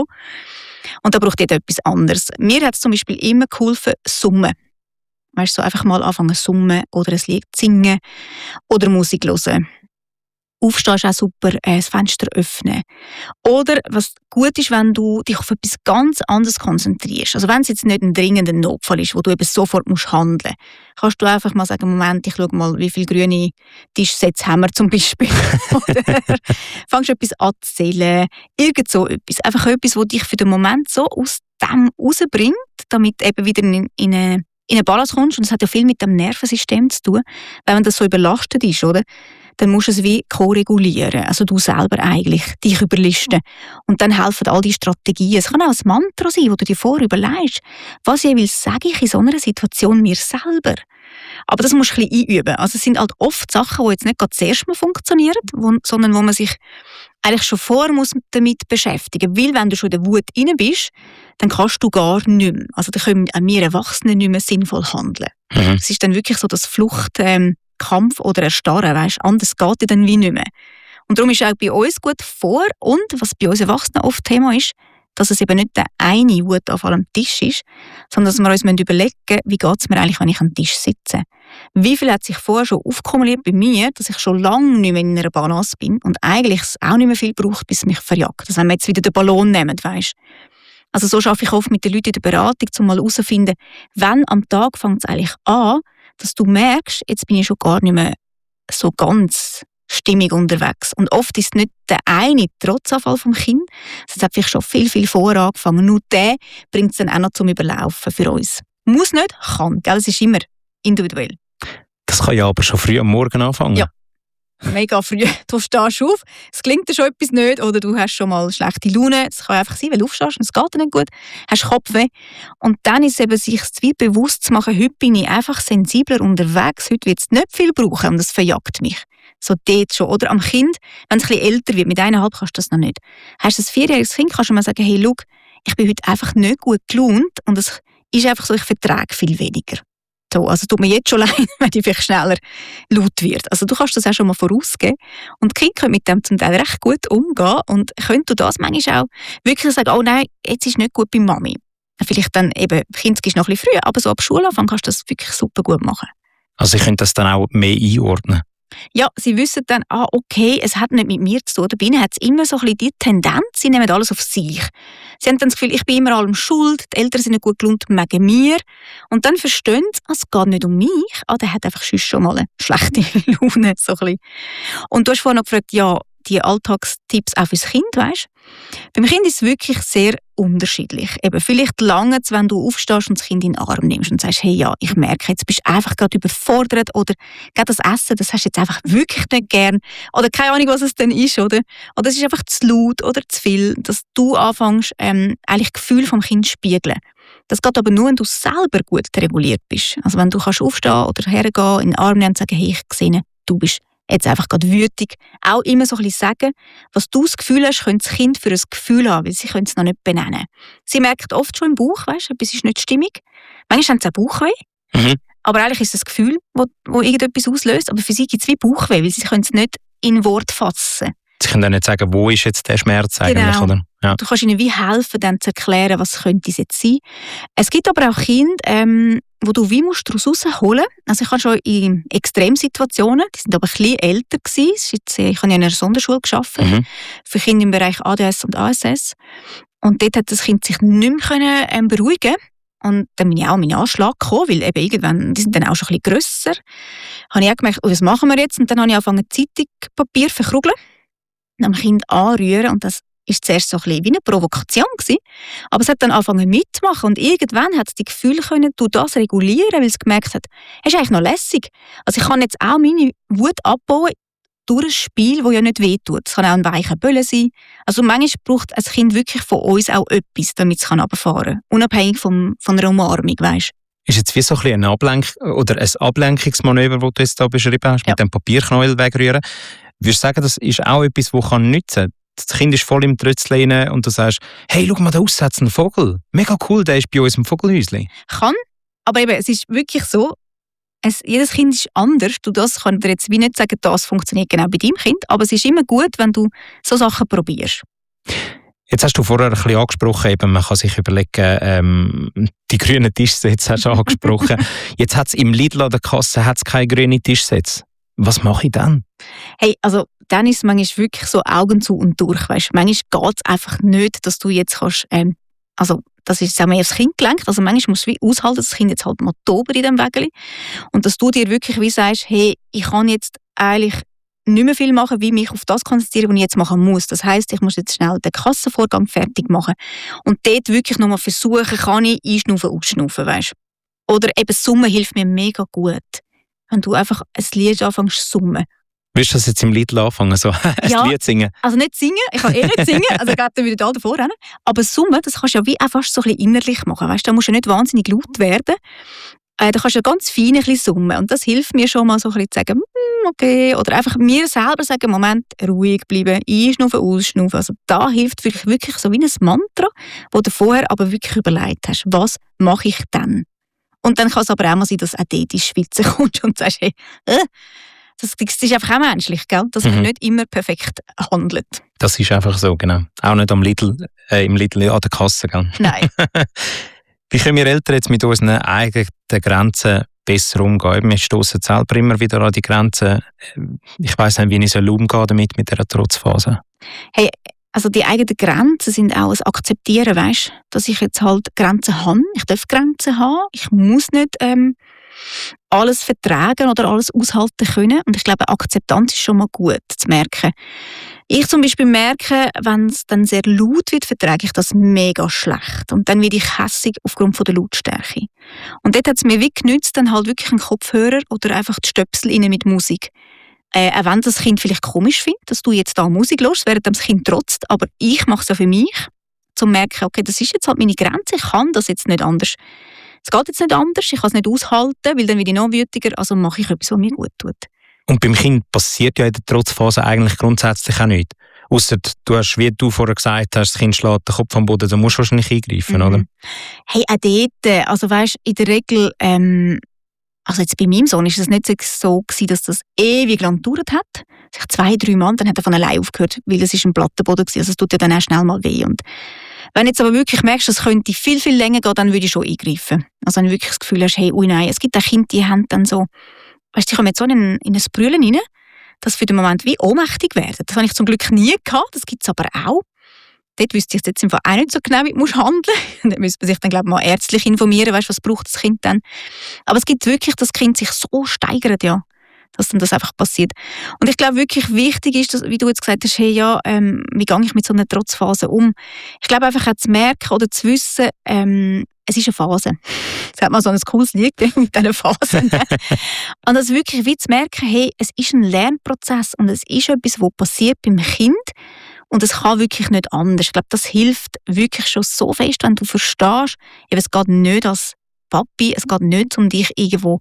Und da braucht jeder etwas anderes. Mir hat es zum Beispiel immer geholfen, summen. Weißt du, so einfach mal anfangen zu summen oder ein Lied singen oder Musik hören. Aufstehen ist auch super, das Fenster öffnen. Oder was gut ist, wenn du dich auf etwas ganz anderes konzentrierst. Also wenn es jetzt nicht ein dringender Notfall ist, wo du eben sofort handeln musst, kannst du einfach mal sagen, Moment, ich schaue mal, wie viele grüne Tischsätze haben wir zum Beispiel. Oder fangst du etwas an zu zählen. Irgend so etwas. Einfach etwas, das dich für den Moment so aus dem rausbringt, damit eben wieder in eine Balance kommst. Und das hat ja viel mit dem Nervensystem zu tun. Wenn das so überlastet ist, oder? Dann musst du es wie ko-regulieren. Also du selber eigentlich, dich überlisten. Und dann helfen all die Strategien. Es kann auch ein Mantra sein, wo du dir vorher überlegst, was jeweils sage ich in so einer Situation mir selber. Aber das musst du ein bisschen einüben. Also es sind halt oft Sachen, die jetzt nicht gerade zuerst mal funktionieren, sondern wo man sich eigentlich schon vorher muss damit beschäftigen muss. Weil wenn du schon in der Wut rein bist, dann kannst du gar nicht mehr. Also dann können wir Erwachsenen nicht mehr sinnvoll handeln. Es ist dann wirklich so das Kampf oder Erstarren, weißt, anders geht es dann wie nicht mehr. Und darum ist auch bei uns gut vor und was bei uns Erwachsenen oft Thema ist, dass es eben nicht der eine Wutanfall am Tisch ist, sondern dass wir uns überlegen müssen, wie geht es mir eigentlich, wenn ich am Tisch sitze. Wie viel hat sich vorher schon aufkumuliert bei mir, dass ich schon lange nicht mehr in einer Balance bin und eigentlich es auch nicht mehr viel braucht, bis es mich verjagt. Also wenn wir jetzt wieder den Ballon nehmen, weißt. Also so arbeite ich oft mit den Leuten in der Beratung, um mal herauszufinden, wann am Tag fängt es eigentlich an, dass du merkst, jetzt bin ich schon gar nicht mehr so ganz stimmig unterwegs. Und oft ist es nicht der eine Trotzanfall vom Kind, es hat vielleicht schon viel, viel vorher angefangen. Nur der bringt es dann auch noch zum Überlaufen für uns. Muss nicht, kann. Gell? Es ist immer individuell. Das kann ja aber schon früh am Morgen anfangen. Ja. Mega früh. Du stehst auf, es gelingt dir schon etwas nicht oder du hast schon mal schlechte Laune. Es kann einfach sein, weil du aufstehst und es geht dir nicht gut, hast Kopfweh. Und dann ist eben sich bewusst zu machen, heute bin ich einfach sensibler unterwegs, heute wird es nicht viel brauchen und das verjagt mich. So dort schon. Oder am Kind, wenn es ein bisschen älter wird, mit 1,5 kannst du das noch nicht. Hast du ein 4-jähriges Kind, kannst du mal sagen, hey, schau, ich bin heute einfach nicht gut gelaunt und es ist einfach so, ich vertrage viel weniger. So, also tut mir jetzt schon leid, wenn die vielleicht schneller laut wird. Also du kannst das auch schon mal vorausgeben. Und die Kinder können mit dem zum Teil recht gut umgehen und können du das manchmal auch wirklich sagen, oh nein, jetzt ist nicht gut bei Mami. Vielleicht dann eben, Kind ist noch ein bisschen früh, aber so ab Schulanfang kannst du das wirklich super gut machen. Also ich könnte das dann auch mehr einordnen? Ja, sie wissen dann, okay, es hat nicht mit mir zu tun. Bei ihnen hat es immer so ein bisschen die Tendenz, sie nehmen alles auf sich. Sie haben dann das Gefühl, ich bin immer allem schuld, die Eltern sind nicht gut gelaunt wegen mir. Und dann verstehen sie, es geht nicht um mich, der hat einfach schon mal eine schlechte Laune. So ein bisschen. Und du hast vorhin noch gefragt, ja, die Alltagstipps auch fürs Kind, weisst? Beim Kind ist es wirklich sehr unterschiedlich. Eben, vielleicht lange, wenn du aufstehst und das Kind in den Arm nimmst und sagst, hey, ja, ich merke, jetzt bist du einfach gerade überfordert oder gerade das Essen, das hast du jetzt einfach wirklich nicht gern oder keine Ahnung, was es denn ist, oder es ist einfach zu laut oder zu viel, dass du anfängst, eigentlich Gefühl vom Kind zu spiegeln. Das geht aber nur, wenn du selber gut reguliert bist. Also wenn du kannst aufstehen oder hergehen, in den Arm nehmen und sagen, hey, ich sehe, du bist jetzt einfach gerade wütig, auch immer so ein bisschen sagen, was du das Gefühl hast, könnte das Kind für ein Gefühl haben, weil sie können es noch nicht benennen. Sie merkt oft schon im Bauch, weisst, etwas ist nicht stimmig. Manchmal haben sie auch Bauchweh, aber eigentlich ist es das Gefühl, wo irgendetwas auslöst, aber für sie gibt es wie Bauchweh, weil sie können es nicht in Wort fassen. Sie können dann nicht sagen, wo ist jetzt der Schmerz eigentlich, genau. Oder? Ja. Du kannst ihnen wie helfen, dann zu erklären, was könnte es jetzt sein. Es gibt aber auch Kinder, wo du wie musst daraus rausholen. Also ich habe schon in Extremsituationen, die sind aber ein bisschen älter gewesen. Ich habe ja in einer Sonderschule gearbeitet, für Kinder im Bereich ADS und ASS. Und dort hat das Kind sich nicht mehr beruhigen. Und dann bin ich auch an meinen Anschlag gekommen, weil eben irgendwann, die sind dann auch schon ein bisschen grösser. Habe ich auch gemerkt, was machen wir jetzt? Und dann habe ich angefangen, Zeitungspapier verkrugeln, am Kind anrühren und das ist zuerst so ein bisschen wie eine Provokation gewesen, aber es hat dann angefangen mitzumachen und irgendwann hat es die Gefühle können, du das regulieren, weil es gemerkt hat, es ist eigentlich noch lässig. Also ich kann jetzt auch meine Wut abbauen durch ein Spiel, das ja nicht wehtut. Es kann auch ein weicher Böller sein. Also manchmal braucht ein Kind wirklich von uns auch etwas, damit es runterfahren kann, unabhängig von einer Umarmung, weisst. Ist jetzt wie so ein ein Ablenkungsmanöver, das du jetzt da beschrieben hast, mit dem Papierknäuel wegrühren. Würdest du sagen, das ist auch etwas, das nützen kann? Das Kind ist voll im Trötzchen und du sagst, hey, schau mal, da aussen hat es einen Vogel. Mega cool, der ist bei uns im Vogelhäuschen. Kann, aber eben, es ist wirklich so, jedes Kind ist anders. Das kann dir jetzt wie nicht sagen, das funktioniert genau bei deinem Kind, aber es ist immer gut, wenn du so Sachen probierst. Jetzt hast du vorher ein bisschen angesprochen, eben, man kann sich überlegen, die grünen Tischsätze hast du angesprochen. Jetzt hat es im Lidl an der Kasse keine grünen Tischsätze. Was mache ich dann? Hey, also dann ist es manchmal wirklich so Augen zu und durch. Weißt? Manchmal geht es einfach nicht, dass du jetzt kannst, also das ist auch mehr aufs Kind gelenkt, also manchmal musst du wie aushalten, dass das Kind jetzt halt mal tobt in diesem Wägeli und dass du dir wirklich wie sagst, hey, ich kann jetzt eigentlich nicht mehr viel machen, wie mich auf das konzentrieren, was ich jetzt machen muss. Das heisst, ich muss jetzt schnell den Kassenvorgang fertig machen und dort wirklich nochmal versuchen, kann ich einschnaufen, ausschnaufen, weißt? Oder eben Summen hilft mir mega gut. Wenn du einfach ein Lied anfängst zu summen. Willst du das jetzt im Lidl anfangen, so ein Lied singen? Also nicht singen, ich kann nicht singen, also geht dann wieder da davor rennen. Aber summen, das kannst du ja wie auch fast so ein bisschen innerlich machen. Weißt? Da musst du nicht wahnsinnig laut werden. Da kannst du ja ganz fein ein bisschen summen. Und das hilft mir schon mal so ein bisschen zu sagen, okay, oder einfach mir selber sagen, Moment, ruhig bleiben, einschnaufen, ausschnaufen. Also da hilft wirklich so wie ein Mantra, wo du vorher aber wirklich überlegt hast, was mache ich dann? Und dann kann es aber auch mal sein, dass auch dort in die Schweiz kommst und sagst, hey, das ist einfach auch menschlich, gell? Dass man nicht immer perfekt handelt. Das ist einfach so, genau. Auch nicht im Lidl an der Kasse, gell? Nein. Wie können wir Eltern jetzt mit unseren eigenen Grenzen besser umgehen? Wir stoßen selber immer wieder an die Grenzen. Ich weiss nicht, wie ich umgehen damit mit dieser Trotzphase. Hey, also die eigenen Grenzen sind auch ein Akzeptieren, weißt? Dass ich jetzt halt Grenzen habe. Ich darf Grenzen haben. Ich muss nicht alles vertragen oder alles aushalten können. Und ich glaube, Akzeptanz ist schon mal gut zu merken. Ich zum Beispiel merke, wenn es dann sehr laut wird, vertrage ich das mega schlecht. Und dann werde ich hässig aufgrund von der Lautstärke. Und dort hat es mir wie genützt, dann halt wirklich einen Kopfhörer oder einfach die Stöpsel rein mit Musik. Auch wenn das Kind vielleicht komisch findet, dass du jetzt da Musik hörst, während das Kind trotzt, aber ich mache es ja für mich, um zu merken, okay, das ist jetzt halt meine Grenze, ich kann das jetzt nicht anders. Es geht jetzt nicht anders, ich kann es nicht aushalten, weil dann werde ich noch wütiger, also mache ich etwas, was mir gut tut. Und beim Kind passiert ja in der Trotzphase eigentlich grundsätzlich auch nichts. Ausser du hast, wie du vorher gesagt hast, das Kind schlägt den Kopf am Boden, da musst du wahrscheinlich eingreifen, oder? Hey, auch dort, also weisst, in der Regel, also jetzt bei meinem Sohn ist es nicht so gewesen, dass das ewig lang gedauert hat. Sich 2-3 Mal, dann hat er von allein aufgehört, weil es ist ein Plattenboden gewesen, also es tut ja dann auch schnell mal weh. Und wenn du jetzt aber wirklich merkst, es könnte viel, viel länger gehen, dann würde ich schon eingreifen. Also wenn du wirklich das Gefühl hast, hey, ui nein, es gibt auch Kinder, die haben dann so, weißt du, die kommen jetzt so in ein Brüllen rein dass für den Moment wie ohnmächtig werden. Das habe ich zum Glück nie gehabt, das gibt es aber auch. Dort wüsste ich jetzt im Fall auch nicht so genau, wie man handeln muss. Dann müsste man sich dann, glaube ich, mal ärztlich informieren, weißt, was braucht das Kind dann. Aber es gibt wirklich, dass das Kind sich so steigert, ja, dass dann das einfach passiert. Und ich glaube wirklich wichtig ist, dass, wie du jetzt gesagt hast, hey, ja, wie gehe ich mit so einer Trotzphase um? Ich glaube einfach auch zu merken oder zu wissen, es ist eine Phase. Es hat mal so ein cooles Lied mit diesen Phasen. Und das wirklich wie zu merken, hey, es ist ein Lernprozess und es ist etwas, was passiert beim Kind und es kann wirklich nicht anders. Ich glaube, das hilft wirklich schon so fest, wenn du verstehst, eben, es geht nicht als Papi, es geht nicht um dich irgendwo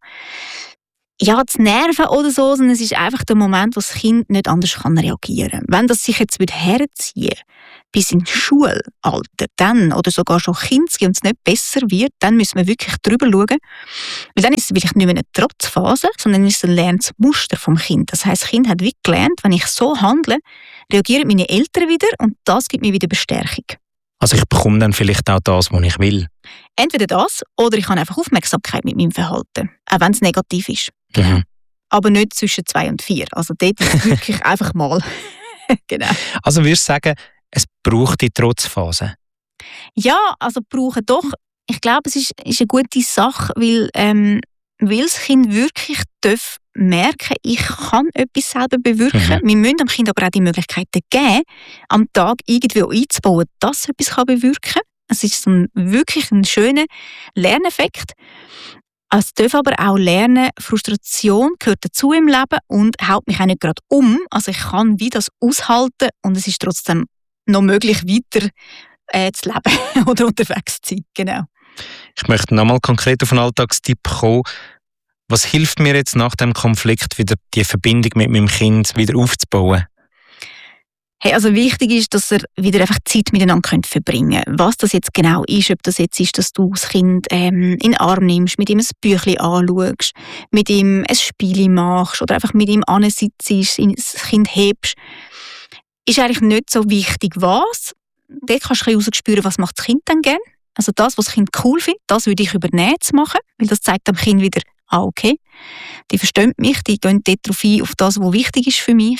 zu nerven oder so, sondern es ist einfach der Moment, wo das Kind nicht anders kann reagieren. Wenn das sich jetzt herziehen bis ins Schulalter, dann, oder sogar schon Kinski und es nicht besser wird, dann müssen wir wirklich drüber schauen. Weil dann ist es vielleicht nicht mehr eine Trotzphase, sondern ist es ein Lernmuster vom Kind. Das heisst, das Kind hat wie gelernt, wenn ich so handle, reagieren meine Eltern wieder und das gibt mir wieder Bestärkung. Also ich bekomme dann vielleicht auch das, was ich will. Entweder das, oder ich habe einfach Aufmerksamkeit mit meinem Verhalten, auch wenn es negativ ist. Mhm. Aber nicht zwischen 2 und 4. Also dort ist wirklich einfach mal. Genau. Also würdest du sagen, es braucht die Trotzphase? Ja, also brauchen doch. Ich glaube, es ist eine gute Sache, weil das Kind wirklich darf merken, ich kann etwas selber bewirken. Wir müssen dem Kind aber auch die Möglichkeiten geben, am Tag irgendwie einzubauen, dass es etwas bewirken kann. Es ist wirklich ein schöner Lerneffekt. Es darf aber auch lernen, Frustration gehört dazu im Leben und haut mich auch nicht gerade um. Also ich kann wie das aushalten und es ist trotzdem noch möglich, weiter zu leben oder unterwegs zu sein. Genau. Ich möchte nochmal konkret auf einen Alltagstipp kommen. Was hilft mir jetzt nach dem Konflikt wieder die Verbindung mit meinem Kind wieder aufzubauen? Hey, also wichtig ist, dass ihr wieder einfach Zeit miteinander verbringen könnt. Was das jetzt genau ist, ob das jetzt ist, dass du das Kind in den Arm nimmst, mit ihm ein Büchlein anschaust, mit ihm ein Spiel machst oder einfach mit ihm ansitzt, das Kind hebst, ist eigentlich nicht so wichtig, was. Dort kannst du ein bisschen spüren, was macht das Kind dann gerne. Also das, was das Kind cool findet, das würde ich übernehmen zu machen, weil das zeigt dem Kind wieder, okay, die verstehen mich, die gehen dort drauf ein, auf das, was wichtig ist für mich.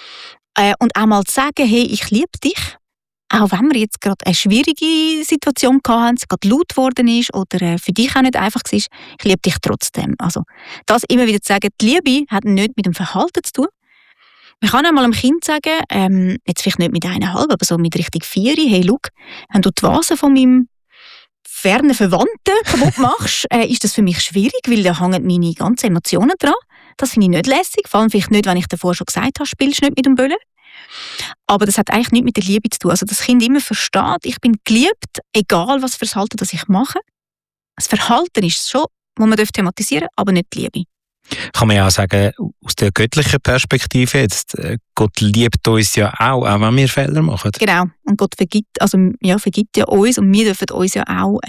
Und auch mal zu sagen, hey, ich liebe dich, auch wenn wir jetzt gerade eine schwierige Situation hatten, es gerade laut geworden ist oder für dich auch nicht einfach war, ich liebe dich trotzdem. Also das immer wieder zu sagen, die Liebe hat nicht mit dem Verhalten zu tun. Man kann einmal einem Kind sagen, jetzt vielleicht nicht mit 1,5, aber so mit richtig 4, hey, schau, wenn du die Vase von meinem fernen Verwandten kaputt machst, ist das für mich schwierig, weil da hängen meine ganzen Emotionen dran. Das finde ich nicht lässig, vor allem vielleicht nicht, wenn ich davor schon gesagt habe, spielst du nicht mit dem Böllen. Aber das hat eigentlich nichts mit der Liebe zu tun. Also das Kind immer versteht, ich bin geliebt, egal was für das Verhalten das ich mache. Das Verhalten ist es schon, das man thematisieren darf, aber nicht die Liebe. Kann man ja auch sagen, aus der göttlichen Perspektive jetzt, Gott liebt uns ja auch wenn wir Fehler machen. Genau, und Gott vergibt ja uns und wir dürfen uns ja auch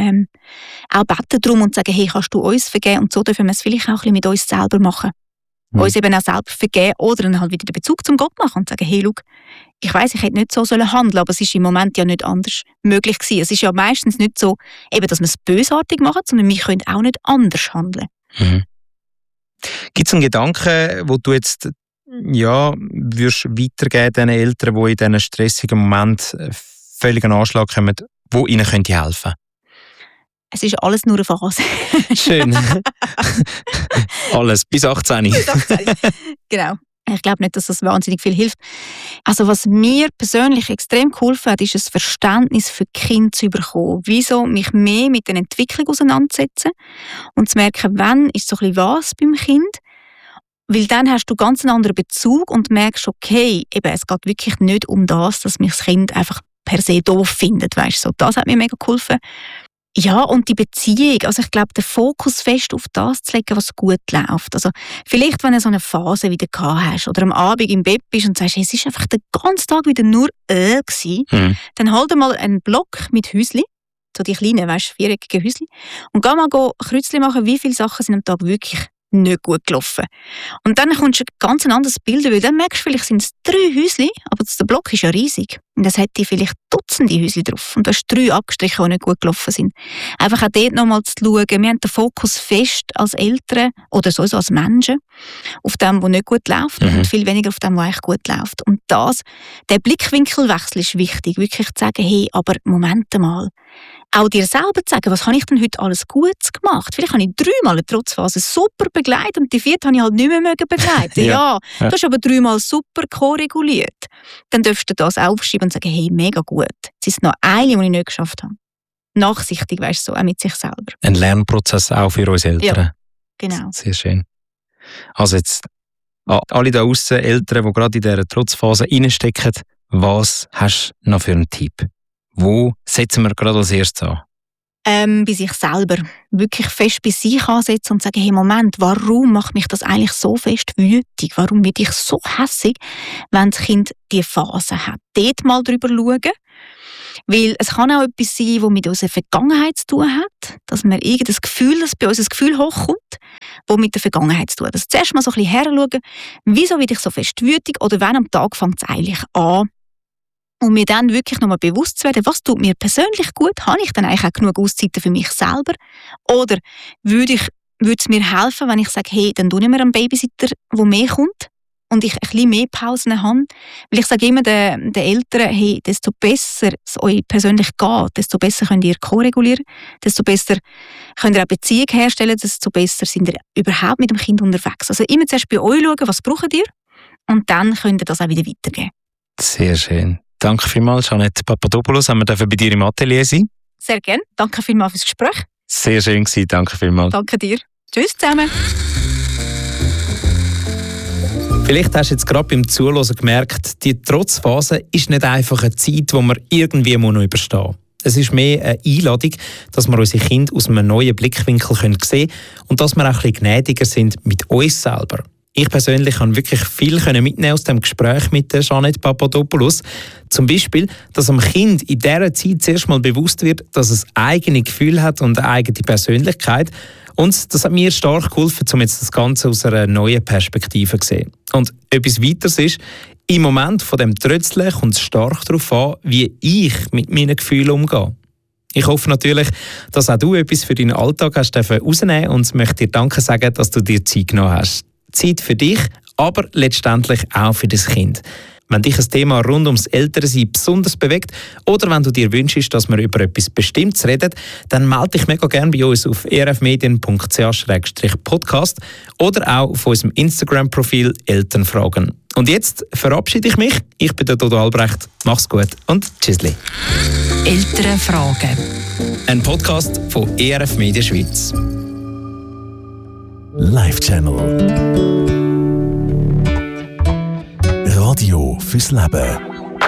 beten darum und sagen, hey, kannst du uns vergeben? Und so dürfen wir es vielleicht auch ein bisschen mit uns selber machen. Uns eben auch selber vergeben oder dann halt wieder den Bezug zum Gott machen und sagen, hey, schau, ich weiss, ich hätte nicht so handeln sollen, aber es ist im Moment ja nicht anders möglich gewesen. Es ist ja meistens nicht so, eben, dass wir es bösartig machen, sondern wir können auch nicht anders handeln. Mhm. Gibt es einen Gedanken, wo du jetzt würdest weitergeben den Eltern, die in diesen stressigen Momenten völlig an Anschlag kommen, wo ihnen helfen könnte? Es ist alles nur eine Phase. Schön. Alles, bis 18. Bis 18. Genau. Ich glaube nicht, dass das wahnsinnig viel hilft. Also was mir persönlich extrem geholfen hat, ist ein Verständnis für die Kinder zu bekommen. Wieso mich mehr mit der Entwicklung auseinandersetzen und zu merken, wann ist so ein bisschen was beim Kind. Weil dann hast du ganz einen anderen Bezug und merkst, okay, eben, es geht wirklich nicht um das, dass mich das Kind einfach per se doof findet. Weißt, so, das hat mir mega geholfen. Ja, und die Beziehung, also ich glaube, den Fokus fest auf das zu legen, was gut läuft. Also vielleicht, wenn du so eine Phase wieder gehabt hast oder am Abend im Bett bist und sagst, hey, es ist einfach den ganzen Tag wieder nur gewesen, dann halt mal einen Block mit Häusli, so die kleinen, viereckigen Häusli, und geh mal Kreuzchen machen, wie viele Sachen sind am Tag wirklich nicht gut gelaufen. Und dann kommst du ein ganz anderes Bild, weil dann merkst du, vielleicht sind es 3 Häuschen, aber der Block ist ja riesig. Und es hätte vielleicht Dutzende Häuschen drauf. Und du hast 3 abgestrichen, die nicht gut gelaufen sind. Einfach auch dort nochmal zu schauen, wir haben den Fokus fest als Eltern oder sowieso als Menschen auf dem, was nicht gut läuft und viel weniger auf dem, was eigentlich gut läuft. Und der Blickwinkelwechsel ist wichtig, wirklich zu sagen, hey, aber Moment mal, auch dir selber zu sagen, was habe ich denn heute alles Gutes gemacht? Vielleicht habe ich 3-mal eine Trotzphase super begleitet und die 4. habe ich halt nicht mehr begleiten. ja, du hast aber 3-mal super ko-reguliert. Dann darfst du das aufschreiben und sagen, hey, mega gut. Es ist noch eine, die ich nicht geschafft habe. Nachsichtig, weißt du, so, auch mit sich selber. Ein Lernprozess auch für uns Eltern. Ja, genau. Sehr schön. Also jetzt, alle da draussen, Eltern, die gerade in dieser Trotzphase reinstecken, was hast du noch für einen Tipp? Wo setzen wir gerade als erstes an? Bei sich selber. Wirklich fest bei sich ansetzen und sagen, hey, Moment, warum macht mich das eigentlich so fest wütig? Warum bin ich so hässig, wenn das Kind diese Phase hat? Dort mal drüber schauen. Weil es kann auch etwas sein, das mit unserer Vergangenheit zu tun hat. Dass wir irgendein Gefühl, dass bei uns ein Gefühl hochkommt, das mit der Vergangenheit zu tun hat. Also zuerst mal so ein bisschen heranschauen, wieso bin ich so fest wütig oder wann am Tag fängt es eigentlich an? Und mir dann wirklich nochmal bewusst zu werden, was tut mir persönlich gut? Habe ich dann eigentlich auch genug Auszeiten für mich selber? Oder würde es mir helfen, wenn ich sage, hey, dann tue ich mir einen Babysitter, der mehr kommt und ich ein bisschen mehr Pausen habe? Weil ich sage immer den Eltern, hey, desto besser es euch persönlich geht, desto besser könnt ihr ko-regulieren, desto besser könnt ihr auch Beziehung herstellen, desto besser sind ihr überhaupt mit dem Kind unterwegs. Also immer zuerst bei euch schauen, was braucht ihr? Und dann könnt ihr das auch wieder weitergeben. Sehr schön. Danke vielmals, Jeanette Papadopoulos. Haben wir bei dir im Atelier sein? Sehr gerne. Danke vielmals fürs Gespräch. Sehr schön gewesen. Danke vielmals. Danke dir. Tschüss zusammen. Vielleicht hast du jetzt gerade beim Zuhören gemerkt, die Trotzphase ist nicht einfach eine Zeit, die wir irgendwie noch überstehen muss. Es ist mehr eine Einladung, dass wir unsere Kinder aus einem neuen Blickwinkel sehen können und dass wir auch ein bisschen gnädiger sind mit uns selber. Ich persönlich konnte wirklich viel mitnehmen aus dem Gespräch mit der Jeanette Papadopoulos. Zum Beispiel, dass dem Kind in dieser Zeit zuerst mal bewusst wird, dass es eigene Gefühle hat und eine eigene Persönlichkeit. Und das hat mir stark geholfen, um jetzt das Ganze aus einer neuen Perspektive zu sehen. Und etwas weiteres ist, im Moment von dem Trötzeln kommt es stark darauf an, wie ich mit meinen Gefühlen umgehe. Ich hoffe natürlich, dass auch du etwas für deinen Alltag hast rausnehmen und möchte dir Danke sagen, dass du dir Zeit genommen hast. Zeit für dich, aber letztendlich auch für das Kind. Wenn dich ein Thema rund ums Elternsein besonders bewegt oder wenn du dir wünschst, dass wir über etwas Bestimmtes reden, dann melde dich mega gerne bei uns auf erfmedien.ch/podcast oder auch auf unserem Instagram-Profil Elternfragen. Und jetzt verabschiede ich mich. Ich bin der Dodo Albrecht. Mach's gut und tschüssli. Elternfragen. Ein Podcast von ERF Media Schweiz. Live Channel. Radio fürs Leben.